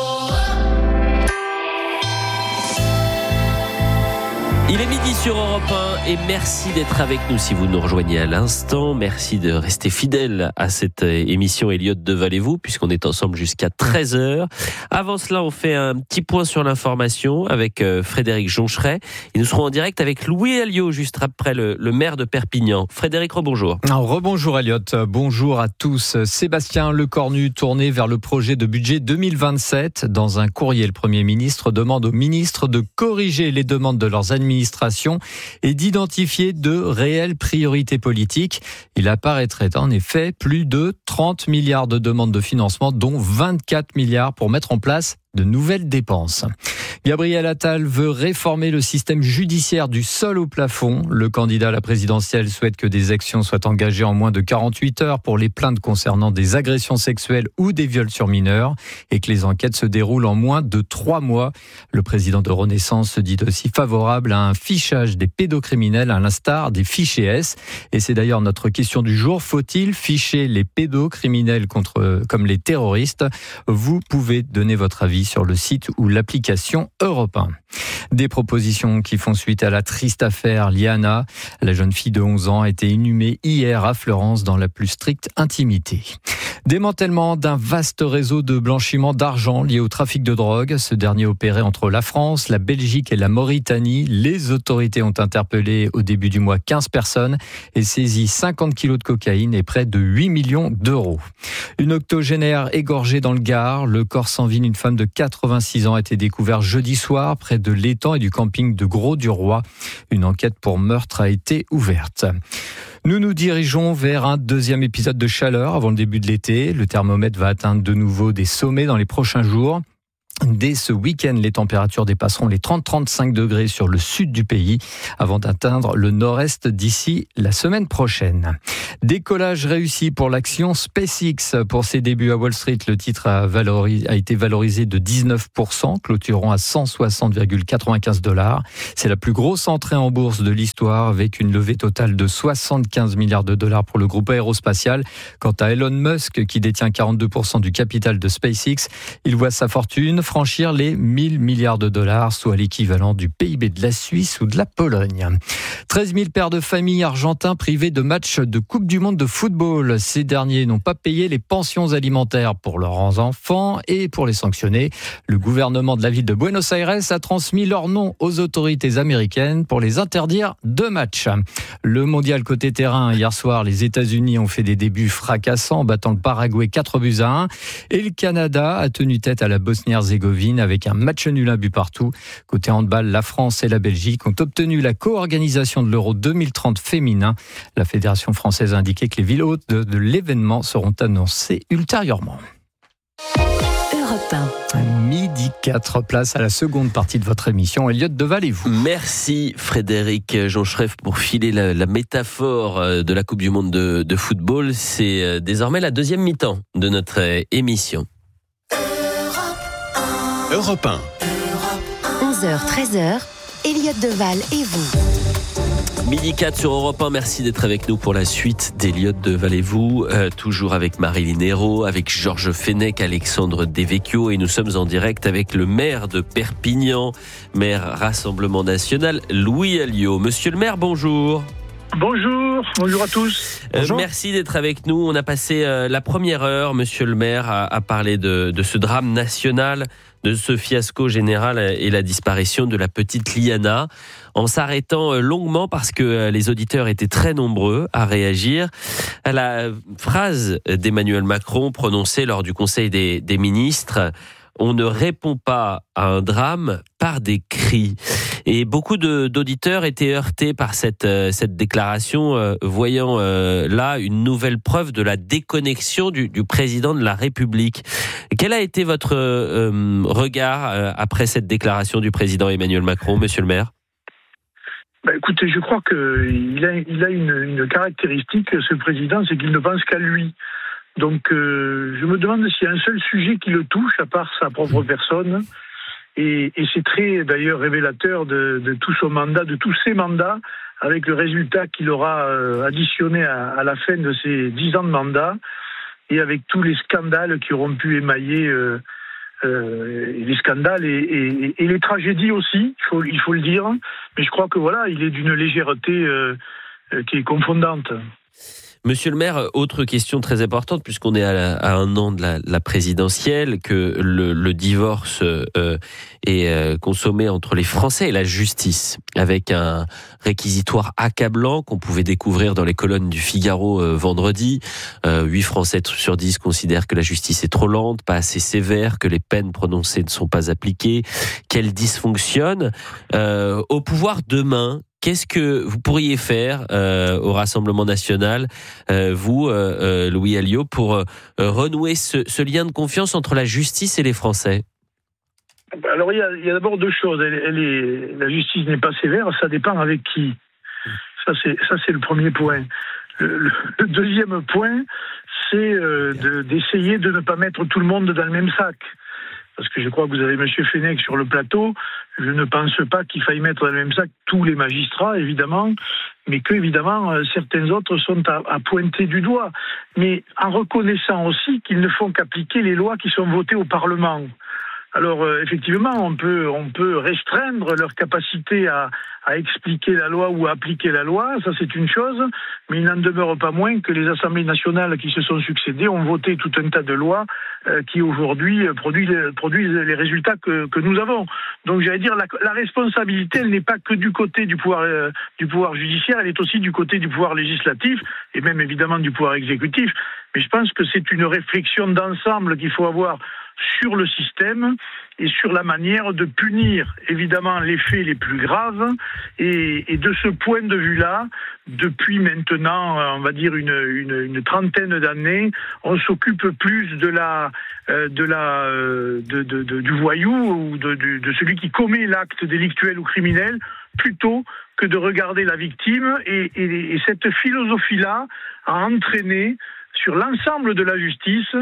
Il est midi sur Europe 1 et merci d'être avec nous si vous nous rejoignez à l'instant. Merci de rester fidèle à cette émission Elliott de Valez-vous puisqu'on est ensemble jusqu'à 13h. Avant cela, on fait un petit point sur l'information avec Frédéric Joncheret. Et nous serons en direct avec Louis Alliot juste après le maire de Perpignan. Frédéric, rebonjour. Rebonjour Elliott, bonjour à tous. Sébastien Lecornu tourné vers le projet de budget 2027. Dans un courrier, le Premier ministre demande aux ministres de corriger les demandes de leurs administrations et d'identifier de réelles priorités politiques. Il apparaîtrait en effet plus de 30 milliards de demandes de financement, dont 24 milliards pour mettre en place de nouvelles dépenses. Gabriel Attal veut réformer le système judiciaire du sol au plafond. Le candidat à la présidentielle souhaite que des actions soient engagées en moins de 48 heures pour les plaintes concernant des agressions sexuelles ou des viols sur mineurs et que les enquêtes se déroulent en moins de 3 mois. Le président de Renaissance se dit aussi favorable à un fichage des pédocriminels à l'instar des fichiers S. Et c'est d'ailleurs notre question du jour. Faut-il ficher les pédocriminels comme les terroristes ? Vous pouvez donner votre avis sur le site ou l'application Europe 1. Des propositions qui font suite à la triste affaire Liana. La jeune fille de 11 ans a été inhumée hier à Fleurance dans la plus stricte intimité. Démantèlement d'un vaste réseau de blanchiment d'argent lié au trafic de drogue. Ce dernier opérait entre la France, la Belgique et la Mauritanie. Les autorités ont interpellé au début du mois 15 personnes et saisi 50 kilos de cocaïne et près de 8 millions d'euros. Une octogénaire égorgée dans le Gard. Le corps sans vie d'une femme de 86 ans a été découvert jeudi soir près de l'étang et du camping de Gros-du-Roi. Une enquête pour meurtre a été ouverte. Nous nous dirigeons vers un deuxième épisode de chaleur avant le début de l'été. Le thermomètre va atteindre de nouveau des sommets dans les prochains jours. Dès ce week-end, les températures dépasseront les 30-35 degrés sur le sud du pays avant d'atteindre le nord-est d'ici la semaine prochaine. Décollage réussi pour l'action SpaceX. Pour ses débuts à Wall Street, le titre a été valorisé de 19%, clôturant à 160,95 $. C'est la plus grosse entrée en bourse de l'histoire avec une levée totale de 75 milliards de dollars pour le groupe aérospatial. Quant à Elon Musk, qui détient 42% du capital de SpaceX, il voit sa fortune franchir les 1000 milliards de dollars, soit l'équivalent du PIB de la Suisse ou de la Pologne. 13 000 pères de famille argentins privés de matchs de Coupe du Monde de football. Ces derniers n'ont pas payé les pensions alimentaires pour leurs enfants et pour les sanctionner, le gouvernement de la ville de Buenos Aires a transmis leur nom aux autorités américaines pour les interdire de matchs. Le mondial côté terrain, hier soir, les États-Unis ont fait des débuts fracassants en battant le Paraguay 4-1 et le Canada a tenu tête à la Bosnie-Herzégovine avec un match nul 1 but partout. Côté handball, la France et la Belgique ont obtenu la co-organisation de l'Euro 2030 féminin. La Fédération française a indiqué que les villes hôtes de l'événement seront annoncées ultérieurement. Europe 1. Midi 4, place à la seconde partie de votre émission. Elliot Deval et vous. Merci Frédéric Jonchereff pour filer la métaphore de la Coupe du Monde de football. C'est désormais la deuxième mi-temps de notre émission. Europe 1. 11h, 13h, Elliot Deval et vous. Midi 4 sur Europe 1, merci d'être avec nous pour la suite d'Elliot Deval et vous, toujours avec Marilyn Hérault, avec Georges Fenech, Alexandre Devecchio et nous sommes en direct avec le maire de Perpignan, maire Rassemblement National, Louis Alliot. Monsieur le maire, bonjour. Bonjour à tous. Merci d'être avec nous. On a passé la première heure, monsieur le maire, à parler de ce drame national, de ce fiasco général et la disparition de la petite Liana, en s'arrêtant longuement parce que les auditeurs étaient très nombreux à réagir à la phrase d'Emmanuel Macron prononcée lors du Conseil des ministres. On ne répond pas à un drame par des cris. Et beaucoup d'auditeurs étaient heurtés par cette déclaration, voyant là une nouvelle preuve de la déconnexion du président de la République. Quel a été votre regard après cette déclaration du président Emmanuel Macron, monsieur le maire ? Écoutez, je crois qu'il a une caractéristique, ce président, c'est qu'il ne pense qu'à lui. Donc, je me demande s'il y a un seul sujet qui le touche, à part sa propre personne. Et c'est très, d'ailleurs, révélateur de tout son mandat, de tous ses mandats, avec le résultat qu'il aura additionné à la fin de ses 10 ans de mandat, et avec tous les scandales qui auront pu émailler les scandales et les tragédies aussi, il faut le dire. Mais je crois que voilà, il est d'une légèreté qui est confondante. Monsieur le maire, autre question très importante, puisqu'on est à un an de la présidentielle, que le divorce est consommé entre les Français et la justice, avec un réquisitoire accablant qu'on pouvait découvrir dans les colonnes du Figaro vendredi. 8 Français sur 10 considèrent que la justice est trop lente, pas assez sévère, que les peines prononcées ne sont pas appliquées, qu'elle dysfonctionne. Au pouvoir demain, qu'est-ce que vous pourriez faire au Rassemblement National, vous, Louis Alliot, pour renouer ce lien de confiance entre la justice et les Français ? Alors, il y a d'abord deux choses. La justice n'est pas sévère, ça dépend avec qui. Ça, c'est le premier point. Le deuxième point, c'est d'essayer de ne pas mettre tout le monde dans le même sac. Parce que je crois que vous avez M. Fenech sur le plateau, je ne pense pas qu'il faille mettre dans le même sac tous les magistrats, évidemment, mais que, évidemment, certains autres sont à pointer du doigt. Mais en reconnaissant aussi qu'ils ne font qu'appliquer les lois qui sont votées au Parlement. Alors effectivement, on peut restreindre leur capacité à expliquer la loi ou à appliquer la loi, ça c'est une chose, mais il n'en demeure pas moins que les assemblées nationales qui se sont succédées ont voté tout un tas de lois qui aujourd'hui produisent les résultats que nous avons. Donc j'allais dire, la responsabilité, elle n'est pas que du côté du pouvoir judiciaire, elle est aussi du côté du pouvoir législatif et même évidemment du pouvoir exécutif. Mais je pense que c'est une réflexion d'ensemble qu'il faut avoir sur le système et sur la manière de punir évidemment les faits les plus graves et de ce point de vue-là, depuis maintenant on va dire une trentaine d'années, on s'occupe plus du voyou ou de celui qui commet l'acte délictuel ou criminel plutôt que de regarder la victime et cette philosophie-là a entraîné sur l'ensemble de la justice,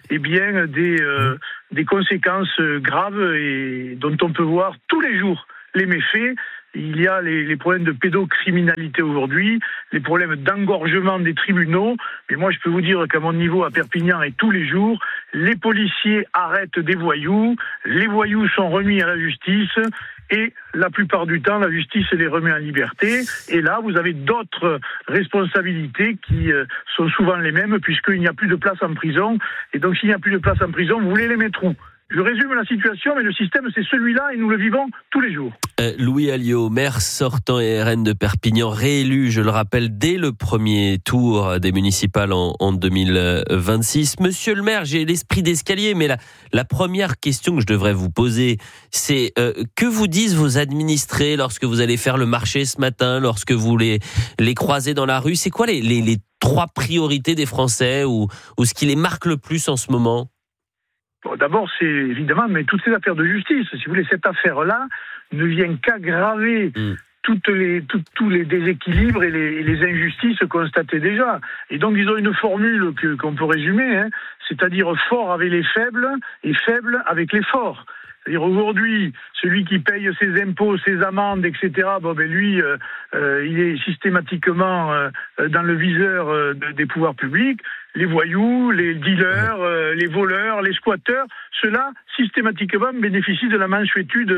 des conséquences graves et dont on peut voir tous les jours les méfaits. Il y a les problèmes de pédocriminalité aujourd'hui, les problèmes d'engorgement des tribunaux. Mais moi, je peux vous dire qu'à mon niveau, à Perpignan et tous les jours, les policiers arrêtent des voyous, les voyous sont remis à la justice et la plupart du temps, la justice les remet en liberté. Et là, vous avez d'autres responsabilités qui sont souvent les mêmes puisqu'il n'y a plus de place en prison. Et donc, s'il n'y a plus de place en prison, vous voulez les mettre où ? Je résume la situation, mais le système, c'est celui-là et nous le vivons tous les jours. Louis Alliot, maire sortant et RN de Perpignan, réélu, je le rappelle, dès le premier tour des municipales en 2026. Monsieur le maire, j'ai l'esprit d'escalier, mais la première question que je devrais vous poser, c'est que vous disent vos administrés lorsque vous allez faire le marché ce matin, lorsque vous les croisez dans la rue? C'est quoi les trois priorités des Français ou ce qui les marque le plus en ce moment? D'abord, c'est évidemment, mais toutes ces affaires de justice, si vous voulez, cette affaire-là ne vient qu'aggraver tous les déséquilibres et les injustices constatées déjà. Et donc, ils ont une formule qu'on peut résumer, c'est-à-dire fort avec les faibles et faible avec les forts. C'est-à-dire aujourd'hui, celui qui paye ses impôts, ses amendes, etc., lui, il est systématiquement dans le viseur des pouvoirs publics. Les voyous, les dealers, les voleurs, les squatteurs, ceux-là, systématiquement, bénéficient de la mansuétude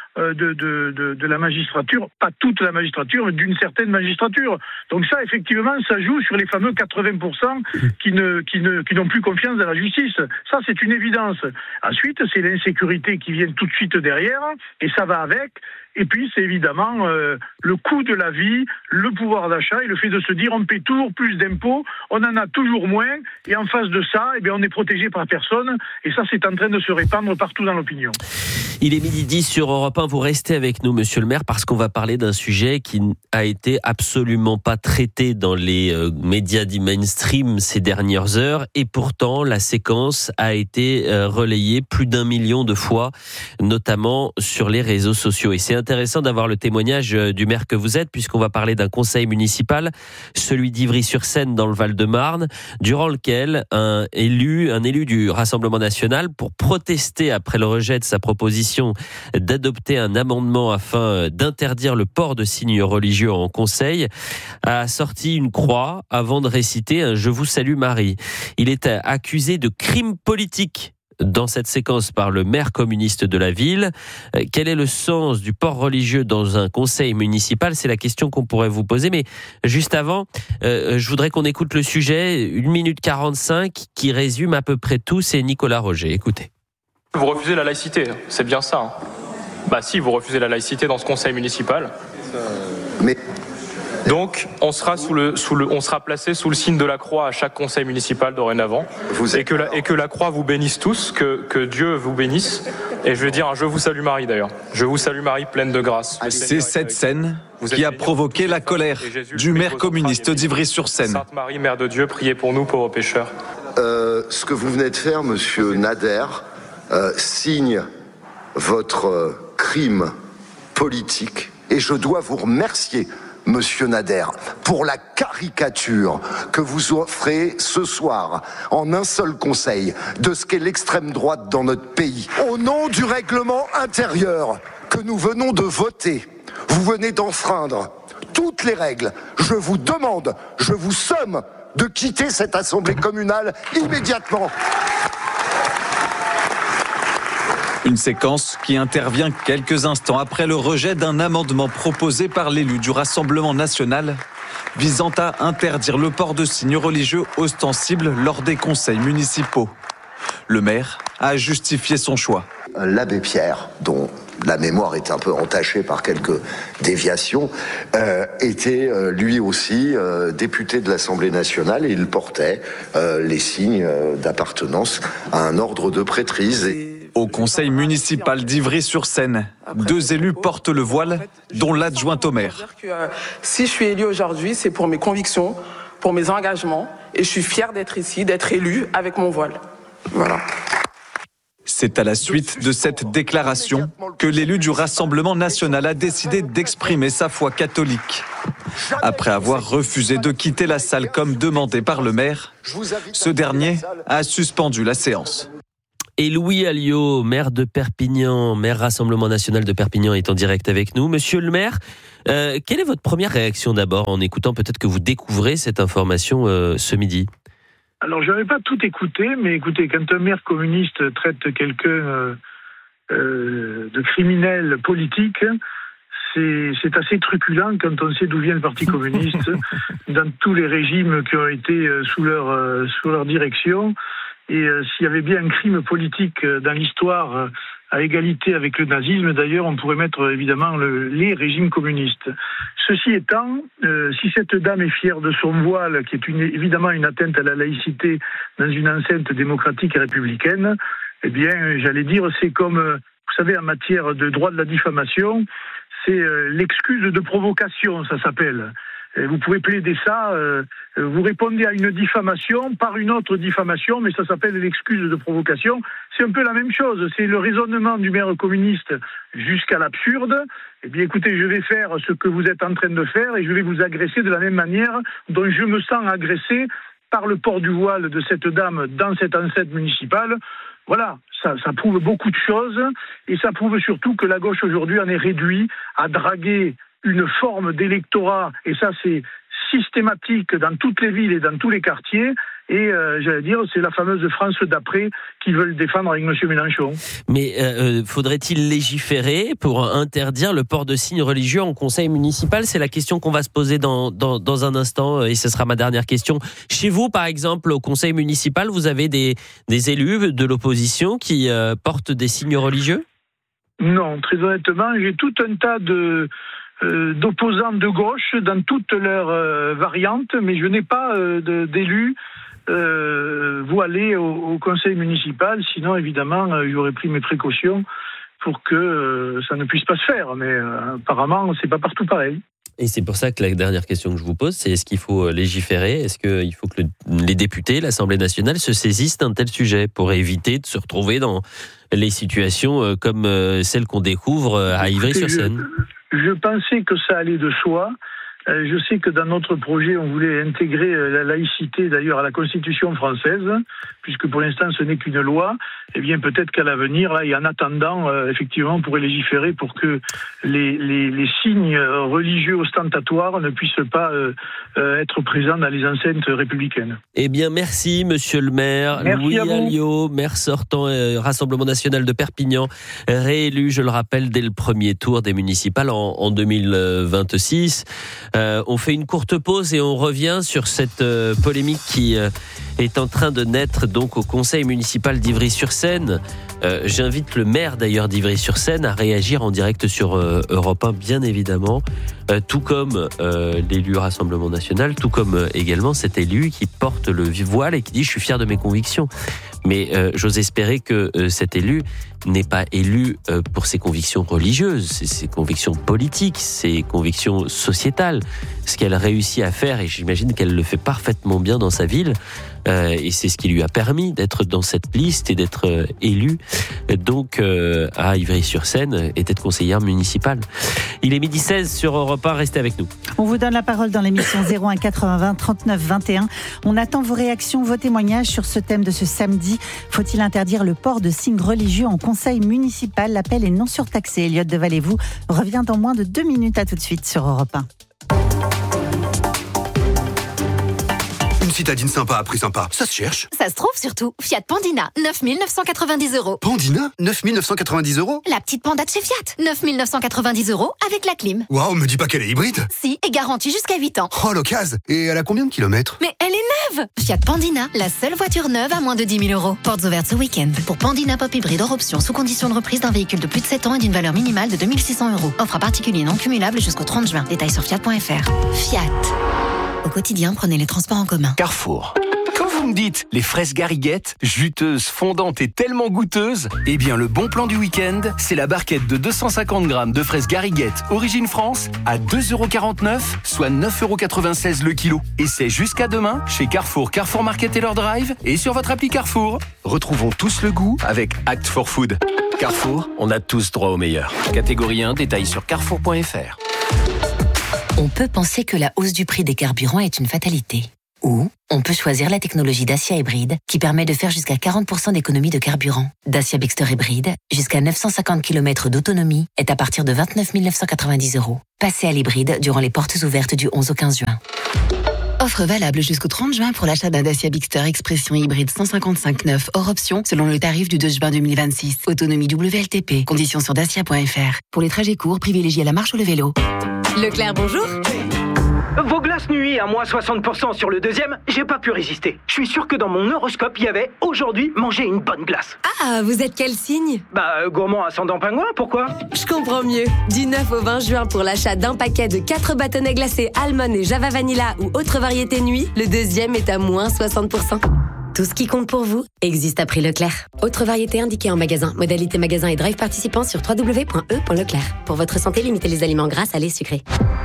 de la magistrature. Pas toute la magistrature, mais d'une certaine magistrature. Donc ça, effectivement, ça joue sur les fameux 80% qui n'ont plus confiance dans la justice. Ça, c'est une évidence. Ensuite, c'est l'insécurité qui vient tout de suite derrière, et ça va avec. Et puis, c'est évidemment le coût de la vie, le pouvoir d'achat et le fait de se dire on paie toujours plus d'impôts, on en a toujours moins, et en face de ça, on est protégé par personne. Et ça, c'est en train de se répandre partout dans l'opinion. Il est 12h10 sur Europe 1. Vous restez avec nous, monsieur le maire, parce qu'on va parler d'un sujet qui a été absolument pas traité dans les médias dits mainstream ces dernières heures. Et pourtant, la séquence a été relayée plus d'1 million de fois, notamment sur les réseaux sociaux. Et c'est intéressant d'avoir le témoignage du maire que vous êtes, puisqu'on va parler d'un conseil municipal, celui d'Ivry-sur-Seine dans le Val-de-Marne, durant lequel un élu du Rassemblement national, pour protester après le rejet de sa proposition d'adopter un amendement afin d'interdire le port de signes religieux en conseil, a sorti une croix avant de réciter un « Je vous salue Marie ». Il est accusé de crime politique dans cette séquence par le maire communiste de la ville. Quel est le sens du port religieux dans un conseil municipal? C'est la question qu'on pourrait vous poser. Mais juste avant, je voudrais qu'on écoute le sujet, 1 minute 45, qui résume à peu près tout. C'est Nicolas Roger. Écoutez. Vous refusez la laïcité, c'est bien ça. Bah si, vous refusez la laïcité dans ce conseil municipal. Mais donc, on sera on sera placé sous le signe de la croix à chaque conseil municipal dorénavant, et que la croix vous bénisse tous, que Dieu vous bénisse. Et je vais dire un Je vous salue Marie d'ailleurs. Je vous salue Marie, pleine de grâce. C'est cette scène qui a provoqué la colère du maire communiste d'Ivry-sur-Seine. Sainte Marie, Mère de Dieu, priez pour nous pauvres pécheurs. Ce que vous venez de faire, Monsieur Nader, signe votre crime politique, et je dois vous remercier, Monsieur Nader, pour la caricature que vous offrez ce soir en un seul conseil de ce qu'est l'extrême droite dans notre pays. Au nom du règlement intérieur que nous venons de voter, vous venez d'enfreindre toutes les règles. Je vous demande, je vous somme de quitter cette assemblée communale immédiatement. Une séquence qui intervient quelques instants après le rejet d'un amendement proposé par l'élu du Rassemblement national visant à interdire le port de signes religieux ostensibles lors des conseils municipaux. Le maire a justifié son choix. L'abbé Pierre, dont la mémoire est un peu entachée par quelques déviations, était lui aussi député de l'Assemblée nationale et il portait les signes d'appartenance à un ordre de prêtrise. Au conseil municipal d'Ivry-sur-Seine, 2 élus portent le voile, dont l'adjointe au maire. Si je suis élue aujourd'hui, c'est pour mes convictions, pour mes engagements, et je suis fière d'être ici, d'être élue avec mon voile. Voilà. C'est à la suite de cette déclaration que l'élu du Rassemblement national a décidé d'exprimer sa foi catholique. Après avoir refusé de quitter la salle comme demandé par le maire, ce dernier a suspendu la séance. Et Louis Alliot, maire de Perpignan, maire Rassemblement national de Perpignan, est en direct avec nous. Monsieur le maire, quelle est votre première réaction d'abord en écoutant peut-être que vous découvrez cette information ce midi ? Alors, je n'avais pas tout écouté, mais écoutez, quand un maire communiste traite quelqu'un de criminel politique, c'est assez truculent quand on sait d'où vient le Parti communiste, dans tous les régimes qui ont été sous leur direction. Et s'il y avait bien un crime politique dans l'histoire à égalité avec le nazisme, d'ailleurs, on pourrait mettre évidemment les régimes communistes. Ceci étant, si cette dame est fière de son voile, qui est évidemment une atteinte à la laïcité dans une enceinte démocratique et républicaine, eh bien, j'allais dire, c'est comme, vous savez, en matière de droit de la diffamation, c'est l'excuse de provocation, ça s'appelle. Vous pouvez plaider ça, vous répondez à une diffamation par une autre diffamation, mais ça s'appelle l'excuse de provocation. C'est un peu la même chose, c'est le raisonnement du maire communiste jusqu'à l'absurde. Eh bien écoutez, je vais faire ce que vous êtes en train de faire et je vais vous agresser de la même manière dont je me sens agressé par le port du voile de cette dame dans cette enceinte municipale. Voilà, ça prouve beaucoup de choses et ça prouve surtout que la gauche aujourd'hui en est réduite à draguer une forme d'électorat, et ça c'est systématique dans toutes les villes et dans tous les quartiers, et j'allais dire, c'est la fameuse France d'après qu'ils veulent défendre avec M. Mélenchon. Mais faudrait-il légiférer pour interdire le port de signes religieux en conseil municipal ? C'est la question qu'on va se poser dans un instant, et ce sera ma dernière question. Chez vous, par exemple, au conseil municipal, vous avez des élus de l'opposition qui portent des signes religieux ? Non, très honnêtement, j'ai tout un tas d'opposants de gauche dans toutes leurs variantes, mais je n'ai pas d'élus voilés au conseil municipal, sinon évidemment j'aurais pris mes précautions pour que ça ne puisse pas se faire, mais apparemment c'est pas partout pareil. Et c'est pour ça que la dernière question que je vous pose, c'est est-ce qu'il faut légiférer ? Est-ce qu'il faut que les députés, l'Assemblée nationale, se saisissent d'un tel sujet pour éviter de se retrouver dans les situations comme celles qu'on découvre à Ivry-sur-Seine ? Je pensais que ça allait de soi. Je sais que dans notre projet, on voulait intégrer la laïcité d'ailleurs à la Constitution française, puisque pour l'instant ce n'est qu'une loi. Eh bien peut-être qu'à l'avenir, là, et en attendant, effectivement, on pourrait légiférer pour que les signes religieux ostentatoires ne puissent pas être présents dans les enceintes républicaines. Eh bien merci Monsieur le maire. Merci Louis Alliot, maire sortant Rassemblement national de Perpignan, réélu, je le rappelle, dès le premier tour des municipales en 2026. On fait une courte pause et on revient sur cette polémique qui est en train de naître donc au conseil municipal d'Ivry-sur-Seine. J'invite le maire d'ailleurs d'Ivry-sur-Seine à réagir en direct sur Europe 1, bien évidemment, tout comme l'élu Rassemblement national, tout comme également cet élu qui porte le voile et qui dit « je suis fier de mes convictions ». Mais j'ose espérer que cet élu n'est pas élu pour ses convictions religieuses, ses convictions politiques, ses convictions sociétales. Ce qu'elle réussit à faire, et j'imagine qu'elle le fait parfaitement bien dans sa ville, et c'est ce qui lui a permis d'être dans cette liste et d'être élue donc à Ivry-sur-Seine et d'être conseillère municipale. Il est 12h16 sur Europe 1, restez avec nous. On vous donne la parole dans l'émission 01 80 20 39 21. On attend vos réactions, vos témoignages sur ce thème de ce samedi. Faut-il interdire le port de signes religieux en conseil municipal ? L'appel est non surtaxé. Elliot de Vallée-vous revient dans moins de 2 minutes. À tout de suite sur Europe 1. Une citadine sympa à prix sympa, ça se cherche. Ça se trouve surtout. Fiat Pandina, 9 990 €. Pandina, 9 990 €. La petite Panda de chez Fiat, 9 990 € avec la clim. Waouh, me dis pas qu'elle est hybride. Si, et garantie jusqu'à 8 ans. Oh, l'occasion. Et elle a combien de kilomètres? Mais elle est neuve. Fiat Pandina, la seule voiture neuve à moins de 10 000 €. Portes ouvertes ce week-end. Pour Pandina Pop Hybride hors option, sous condition de reprise d'un véhicule de plus de 7 ans et d'une valeur minimale de 2 600 €. Offre à particulier non cumulable jusqu'au 30 juin. Détails sur fiat.fr. Fiat. Au quotidien, prenez les transports en commun. Carrefour. Quand vous me dites les fraises Gariguette, juteuses, fondantes et tellement goûteuses, eh bien le bon plan du week-end, c'est la barquette de 250 grammes de fraises Gariguette origine France à 2,49 €, soit 9,96 € le kilo. Et c'est jusqu'à demain chez Carrefour, Carrefour Market et leur Drive et sur votre appli Carrefour. Retrouvons tous le goût avec Act for Food. Carrefour, on a tous droit au meilleur. Catégorie 1, détail sur carrefour.fr. On peut penser que la hausse du prix des carburants est une fatalité. Ou on peut choisir la technologie Dacia Hybride qui permet de faire jusqu'à 40% d'économie de carburant. Dacia Bexter Hybride, jusqu'à 950 km d'autonomie, est à partir de 29 990 €. Passez à l'hybride durant les portes ouvertes du 11 au 15 juin. Offre valable jusqu'au 30 juin pour l'achat d'un Dacia Bixter Expression hybride 155/9 hors option selon le tarif du 2 juin 2026. Autonomie WLTP. Conditions sur dacia.fr. Pour les trajets courts, privilégiez la marche ou le vélo. Leclerc, bonjour. Vos glaces nuit à moins 60% sur le deuxième, j'ai pas pu résister. Je suis sûr que dans mon horoscope, il y avait aujourd'hui manger une bonne glace. Ah, vous êtes quel signe? Gourmand ascendant pingouin, pourquoi? Je comprends mieux. Du 9 au 20 juin pour l'achat d'un paquet de 4 bâtonnets glacés Almond et Java Vanilla ou autre variété nuit, le deuxième est à moins 60%. Tout ce qui compte pour vous existe à prix Leclerc. Autre variété indiquée en magasin. Modalité magasin et drive participant sur www.e.leclerc. Pour votre santé, limitez les aliments gras, salés, sucrés.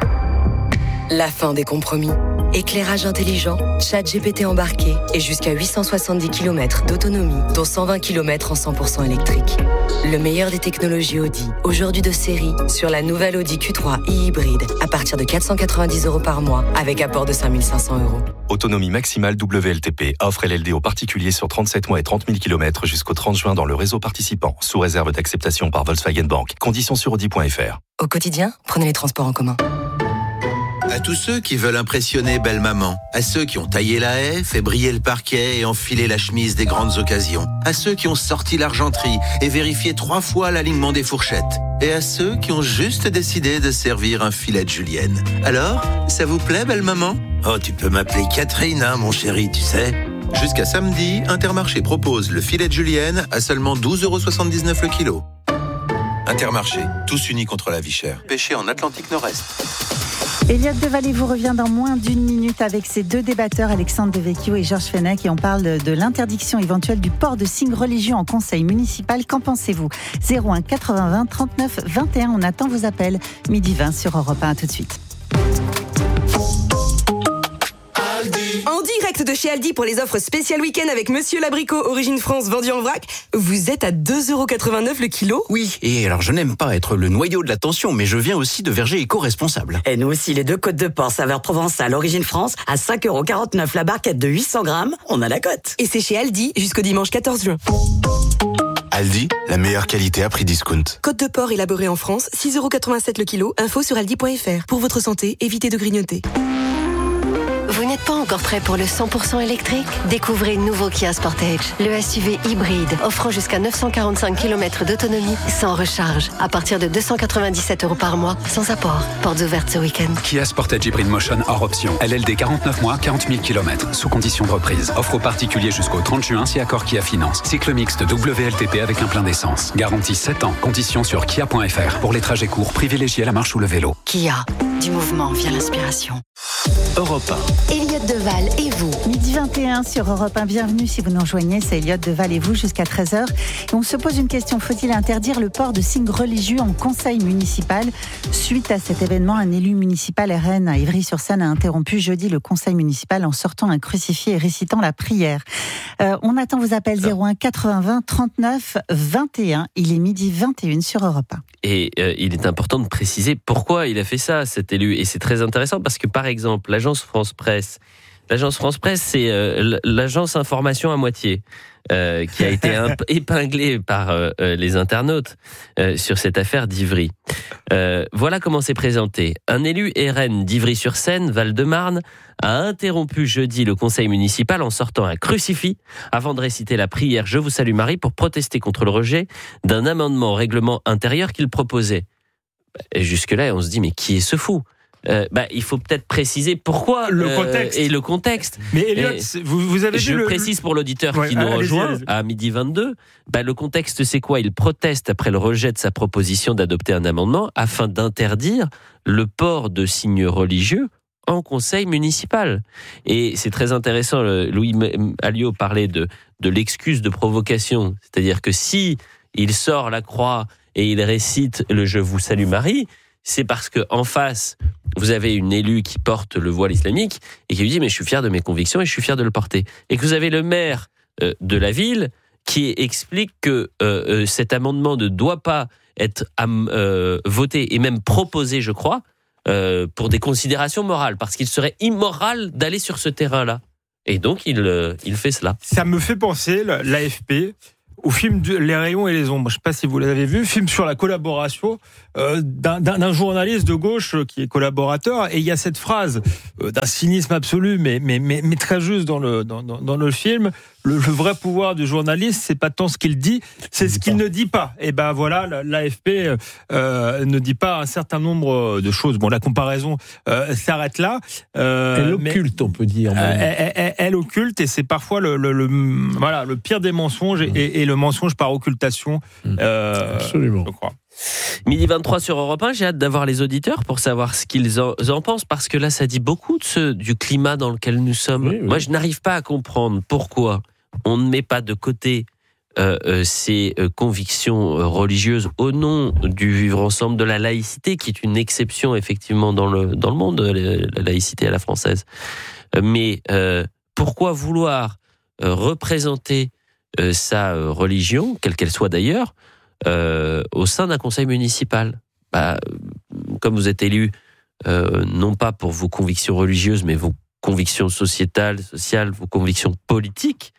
La fin des compromis. Éclairage intelligent, ChatGPT embarqué et jusqu'à 870 km d'autonomie, dont 120 km en 100% électrique. Le meilleur des technologies Audi, aujourd'hui de série, sur la nouvelle Audi Q3 e-hybride, à partir de 490 € par mois, avec apport de 5 500 €. Autonomie maximale WLTP. Offre LLD aux particuliers sur 37 mois et 30 000 km jusqu'au 30 juin dans le réseau participant, sous réserve d'acceptation par Volkswagen Bank. Conditions sur audi.fr. Au quotidien, prenez les transports en commun. À tous ceux qui veulent impressionner belle maman, à ceux qui ont taillé la haie, fait briller le parquet et enfilé la chemise des grandes occasions, à ceux qui ont sorti l'argenterie et vérifié 3 fois l'alignement des fourchettes, et à ceux qui ont juste décidé de servir un filet de julienne. Alors, ça vous plaît, belle maman? Oh, tu peux m'appeler Catherine, hein, mon chéri, tu sais. Jusqu'à samedi, Intermarché propose le filet de julienne à seulement 12,79 € le kilo. Intermarché, tous unis contre la vie chère. Pêché en Atlantique Nord-Est. Elliott Devalet vous revient dans moins d'1 minute avec ses deux débatteurs, Alexandre Devecchio et Georges Fenech, et on parle de l'interdiction éventuelle du port de signes religieux en conseil municipal. Qu'en pensez-vous? 01 80 20 39 21, on attend vos appels. 12h20 sur Europe 1, à tout de suite. En direct de chez Aldi pour les offres spéciales week-end avec Monsieur Labricot, origine France, vendu en vrac. Vous êtes à 2,89 € le kilo? Oui, et alors je n'aime pas être le noyau de l'attention, mais je viens aussi de vergers éco-responsables. Et nous aussi, les 2 côtes de porc saveur provençale, origine France, à 5,49 € la barquette de 800 grammes, on a la cote. Et c'est chez Aldi jusqu'au dimanche 14 juin. Aldi, la meilleure qualité à prix discount. Côte de porc élaborée en France, 6,87 € le kilo. Info sur aldi.fr. Pour votre santé, évitez de grignoter. Vous n'êtes pas encore prêt pour le 100% électrique? Découvrez le nouveau Kia Sportage, le SUV hybride, offrant jusqu'à 945 km d'autonomie sans recharge, à partir de 297 € par mois, sans apport. Portes ouvertes ce week-end. Kia Sportage Hybrid Motion hors option. LLD 49 mois, 40 000 km, sous condition de reprise. Offre aux particuliers jusqu'au 30 juin si accord Kia Finance. Cycle mixte WLTP avec un plein d'essence. Garantie 7 ans. Conditions sur kia.fr. Pour les trajets courts, privilégiez la marche ou le vélo. Kia, du mouvement vient l'inspiration. Europe 1. Elliott Deval et vous. 12h21 sur Europe 1. Bienvenue si vous nous rejoignez. C'est Elliott Deval et vous jusqu'à 13h. Et on se pose une question. Faut-il interdire le port de signes religieux en conseil municipal? Suite à cet événement, un élu municipal RN à Ivry-sur-Seine a interrompu jeudi le conseil municipal en sortant un crucifix et récitant la prière. On attend vos appels 01 80 20 39 21. Il est 12h21 sur Europe 1. Et il est important de préciser pourquoi il a fait ça, cet élu. Et c'est très intéressant parce que, par exemple, l'agence France Presse L'agence France Presse, c'est l'agence information à moitié. Qui a été épinglée par les internautes sur cette affaire d'Ivry. Voilà comment c'est présenté. Un élu RN d'Ivry-sur-Seine, Val-de-Marne, a interrompu jeudi le conseil municipal en sortant un crucifix avant de réciter la prière « Je vous salue Marie » pour protester contre le rejet d'un amendement au règlement intérieur qu'il proposait. Et jusque-là, on se dit, mais qui est ce fou ? Il faut peut-être préciser pourquoi et le contexte. Mais Elliot, vous avez je vu précise pour l'auditeur qui nous rejoint à 12h22, le contexte c'est quoi ? Il proteste après le rejet de sa proposition d'adopter un amendement afin d'interdire le port de signes religieux en conseil municipal. Et c'est très intéressant, Louis Alliot parlait de l'excuse de provocation, c'est-à-dire que si il sort la croix et il récite le « Je vous salue Marie », c'est parce que en face, vous avez une élue qui porte le voile islamique et qui lui dit « mais je suis fier de mes convictions et je suis fier de le porter ». Et que vous avez le maire de la ville qui explique que cet amendement ne doit pas être voté et même proposé, je crois, pour des considérations morales, parce qu'il serait immoral d'aller sur ce terrain-là. Et donc, il fait cela. Ça me fait penser, l'AFP, au film Les rayons et les ombres. Je ne sais pas si vous l'avez vu, film sur la collaboration d'un journaliste de gauche qui est collaborateur. Et il y a cette phrase d'un cynisme absolu, mais très juste dans le film. Le vrai pouvoir du journaliste, c'est pas tant ce qu'il dit, c'est ce qu'il ne dit pas. Et voilà, l'AFP ne dit pas un certain nombre de choses. Bon, la comparaison s'arrête là. Elle occulte, on peut dire. Elle occulte, et c'est parfois le pire des mensonges et le mensonge par occultation. Absolument. Je crois. 12h23 sur Europe 1, j'ai hâte d'avoir les auditeurs pour savoir ce qu'ils en pensent, parce que là, ça dit beaucoup du climat dans lequel nous sommes. Oui. Moi, je n'arrive pas à comprendre pourquoi on ne met pas de côté ces convictions religieuses au nom du vivre ensemble, de la laïcité, qui est une exception effectivement dans le monde, la laïcité à la française. Mais pourquoi vouloir représenter sa religion, quelle qu'elle soit d'ailleurs, au sein d'un conseil municipal? Comme vous êtes élu, non pas pour vos convictions religieuses, mais vos convictions sociétales, vos convictions politiques,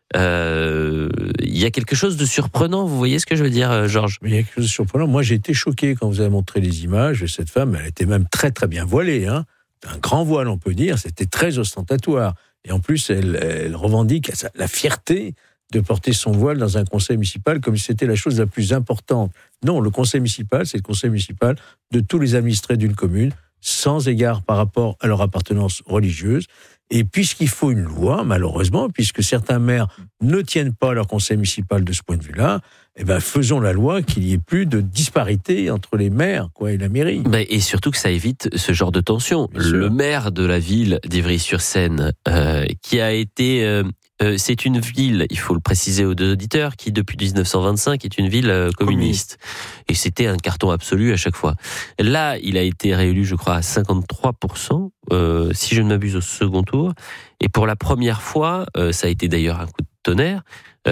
il y a quelque chose de surprenant. Vous voyez ce que je veux dire, Georges? Il y a quelque chose de surprenant. Moi, j'ai été choqué quand vous avez montré les images de cette femme. Elle était même très très bien voilée, hein. Un grand voile, on peut dire. C'était très ostentatoire. Et en plus, elle revendique la fierté de porter son voile dans un conseil municipal comme si c'était la chose la plus importante. Non, le conseil municipal, c'est le conseil municipal de tous les administrés d'une commune, sans égard par rapport à leur appartenance religieuse. Et puisqu'il faut une loi, malheureusement, puisque certains maires ne tiennent pas leur conseil municipal de ce point de vue-là, faisons la loi qu'il n'y ait plus de disparité entre les maires et la mairie. Et surtout que ça évite ce genre de tension. Le maire de la ville d'Ivry-sur-Seine, qui a été... c'est une ville, il faut le préciser aux deux auditeurs, qui depuis 1925 est une ville communiste. Et c'était un carton absolu à chaque fois. Là, il a été réélu, je crois, à 53%, si je ne m'abuse, au second tour. Et pour la première fois, ça a été d'ailleurs un coup de tonnerre,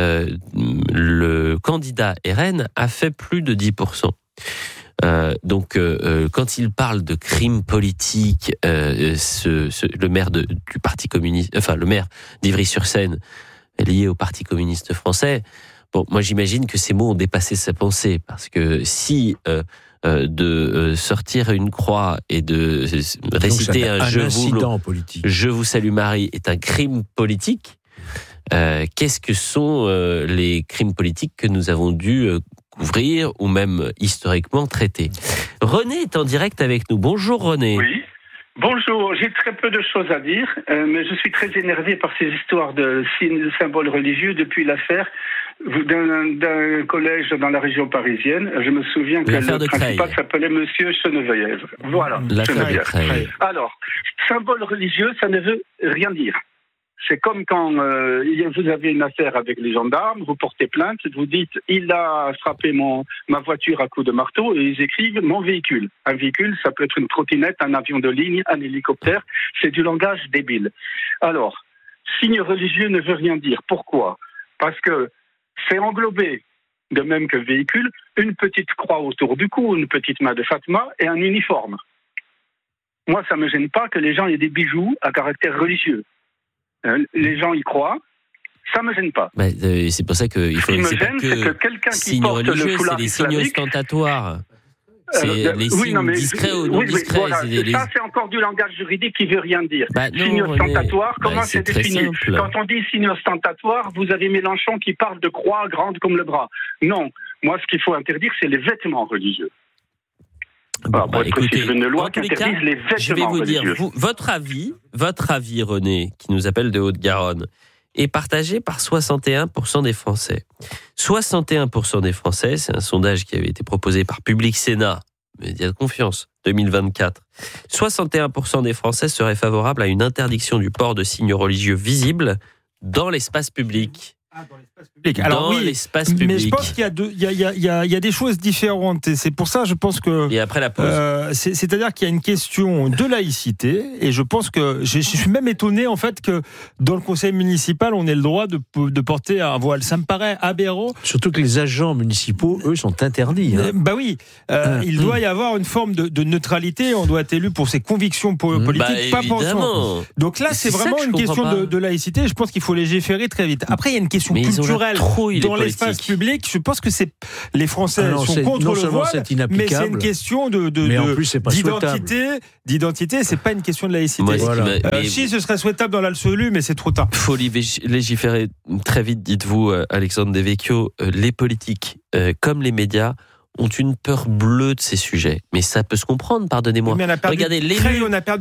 le candidat RN a fait plus de 10%. Donc, quand il parle de crime politique, le maire du Parti communiste, le maire d'Ivry-sur-Seine, lié au Parti communiste français, bon, moi j'imagine que ces mots ont dépassé sa pensée, parce que si de sortir une croix et de réciter je vous salue Marie est un crime politique, qu'est-ce que sont les crimes politiques que nous avons dû couvrir ou même historiquement traiter? René est en direct avec nous. Bonjour René. Oui, bonjour. J'ai très peu de choses à dire, mais je suis très énervé par ces histoires de symboles religieux depuis l'affaire d'un collège dans la région parisienne. Je me souviens que le principal s'appelait Monsieur Cheneviève. Voilà, Cheneviève. Alors, symbole religieux, ça ne veut rien dire. C'est comme quand vous avez une affaire avec les gendarmes, vous portez plainte, vous dites « il a frappé ma voiture à coups de marteau » et ils écrivent « mon véhicule ». Un véhicule, ça peut être une trottinette, un avion de ligne, un hélicoptère, c'est du langage débile. Alors, signe religieux ne veut rien dire. Pourquoi? Parce que c'est englobé, de même que véhicule, une petite croix autour du cou, une petite main de Fatma et un uniforme. Moi, ça ne me gêne pas que les gens aient des bijoux à caractère religieux. les gens y croient. Ça me gêne pas. C'est pour ça qu'il faut. Ce qui me gêne, c'est que quelqu'un qui porte le foulard c'est des signes islamique... ostentatoires. C'est les signes discrets ou non discrets. Voilà, ça, c'est encore du langage juridique qui veut rien dire. Signe ostentatoire, comment c'est défini ? Quand on dit signe ostentatoire, vous avez Mélenchon qui parle de croix grande comme le bras. Non, moi, ce qu'il faut interdire, c'est les vêtements religieux. Écoutez, une loi qui interdise les vêtements je vais vous religieux. dire, votre avis, René, qui nous appelle de Haute-Garonne, est partagé par 61% des Français. 61% des Français, c'est un sondage qui avait été proposé par Public Sénat, média de confiance, 2024. 61% des Français seraient favorables à une interdiction du port de signes religieux visibles dans l'espace public. Dans l'espace public. Alors l'espace public. Mais je pense qu'il y a des choses différentes. Et c'est pour ça, je pense que... Et après la pause. C'est-à-dire qu'il y a une question de laïcité. Et je pense que... Je suis même étonné, en fait, que dans le conseil municipal, on ait le droit de porter un voile. Ça me paraît aberrant. Surtout que les agents municipaux, eux, sont interdits. Il doit y avoir une forme de neutralité. On doit être élu pour ses convictions politiques, pas pour son... Donc là, c'est vraiment une question de laïcité. Je pense qu'il faut légiférer très vite. Après, il y a une question culturelle dans l'espace public. Je pense que les Français sont contre le voile, mais c'est une question d'identité. C'est pas une question de laïcité. Si ce serait souhaitable dans l'absolu, mais c'est trop tard. Il faut légiférer très vite, dites-vous, Alexandre Devecchio. Les politiques, comme les médias, ont une peur bleue de ces sujets. Mais ça peut se comprendre, pardonnez-moi. Regardez, on a perdu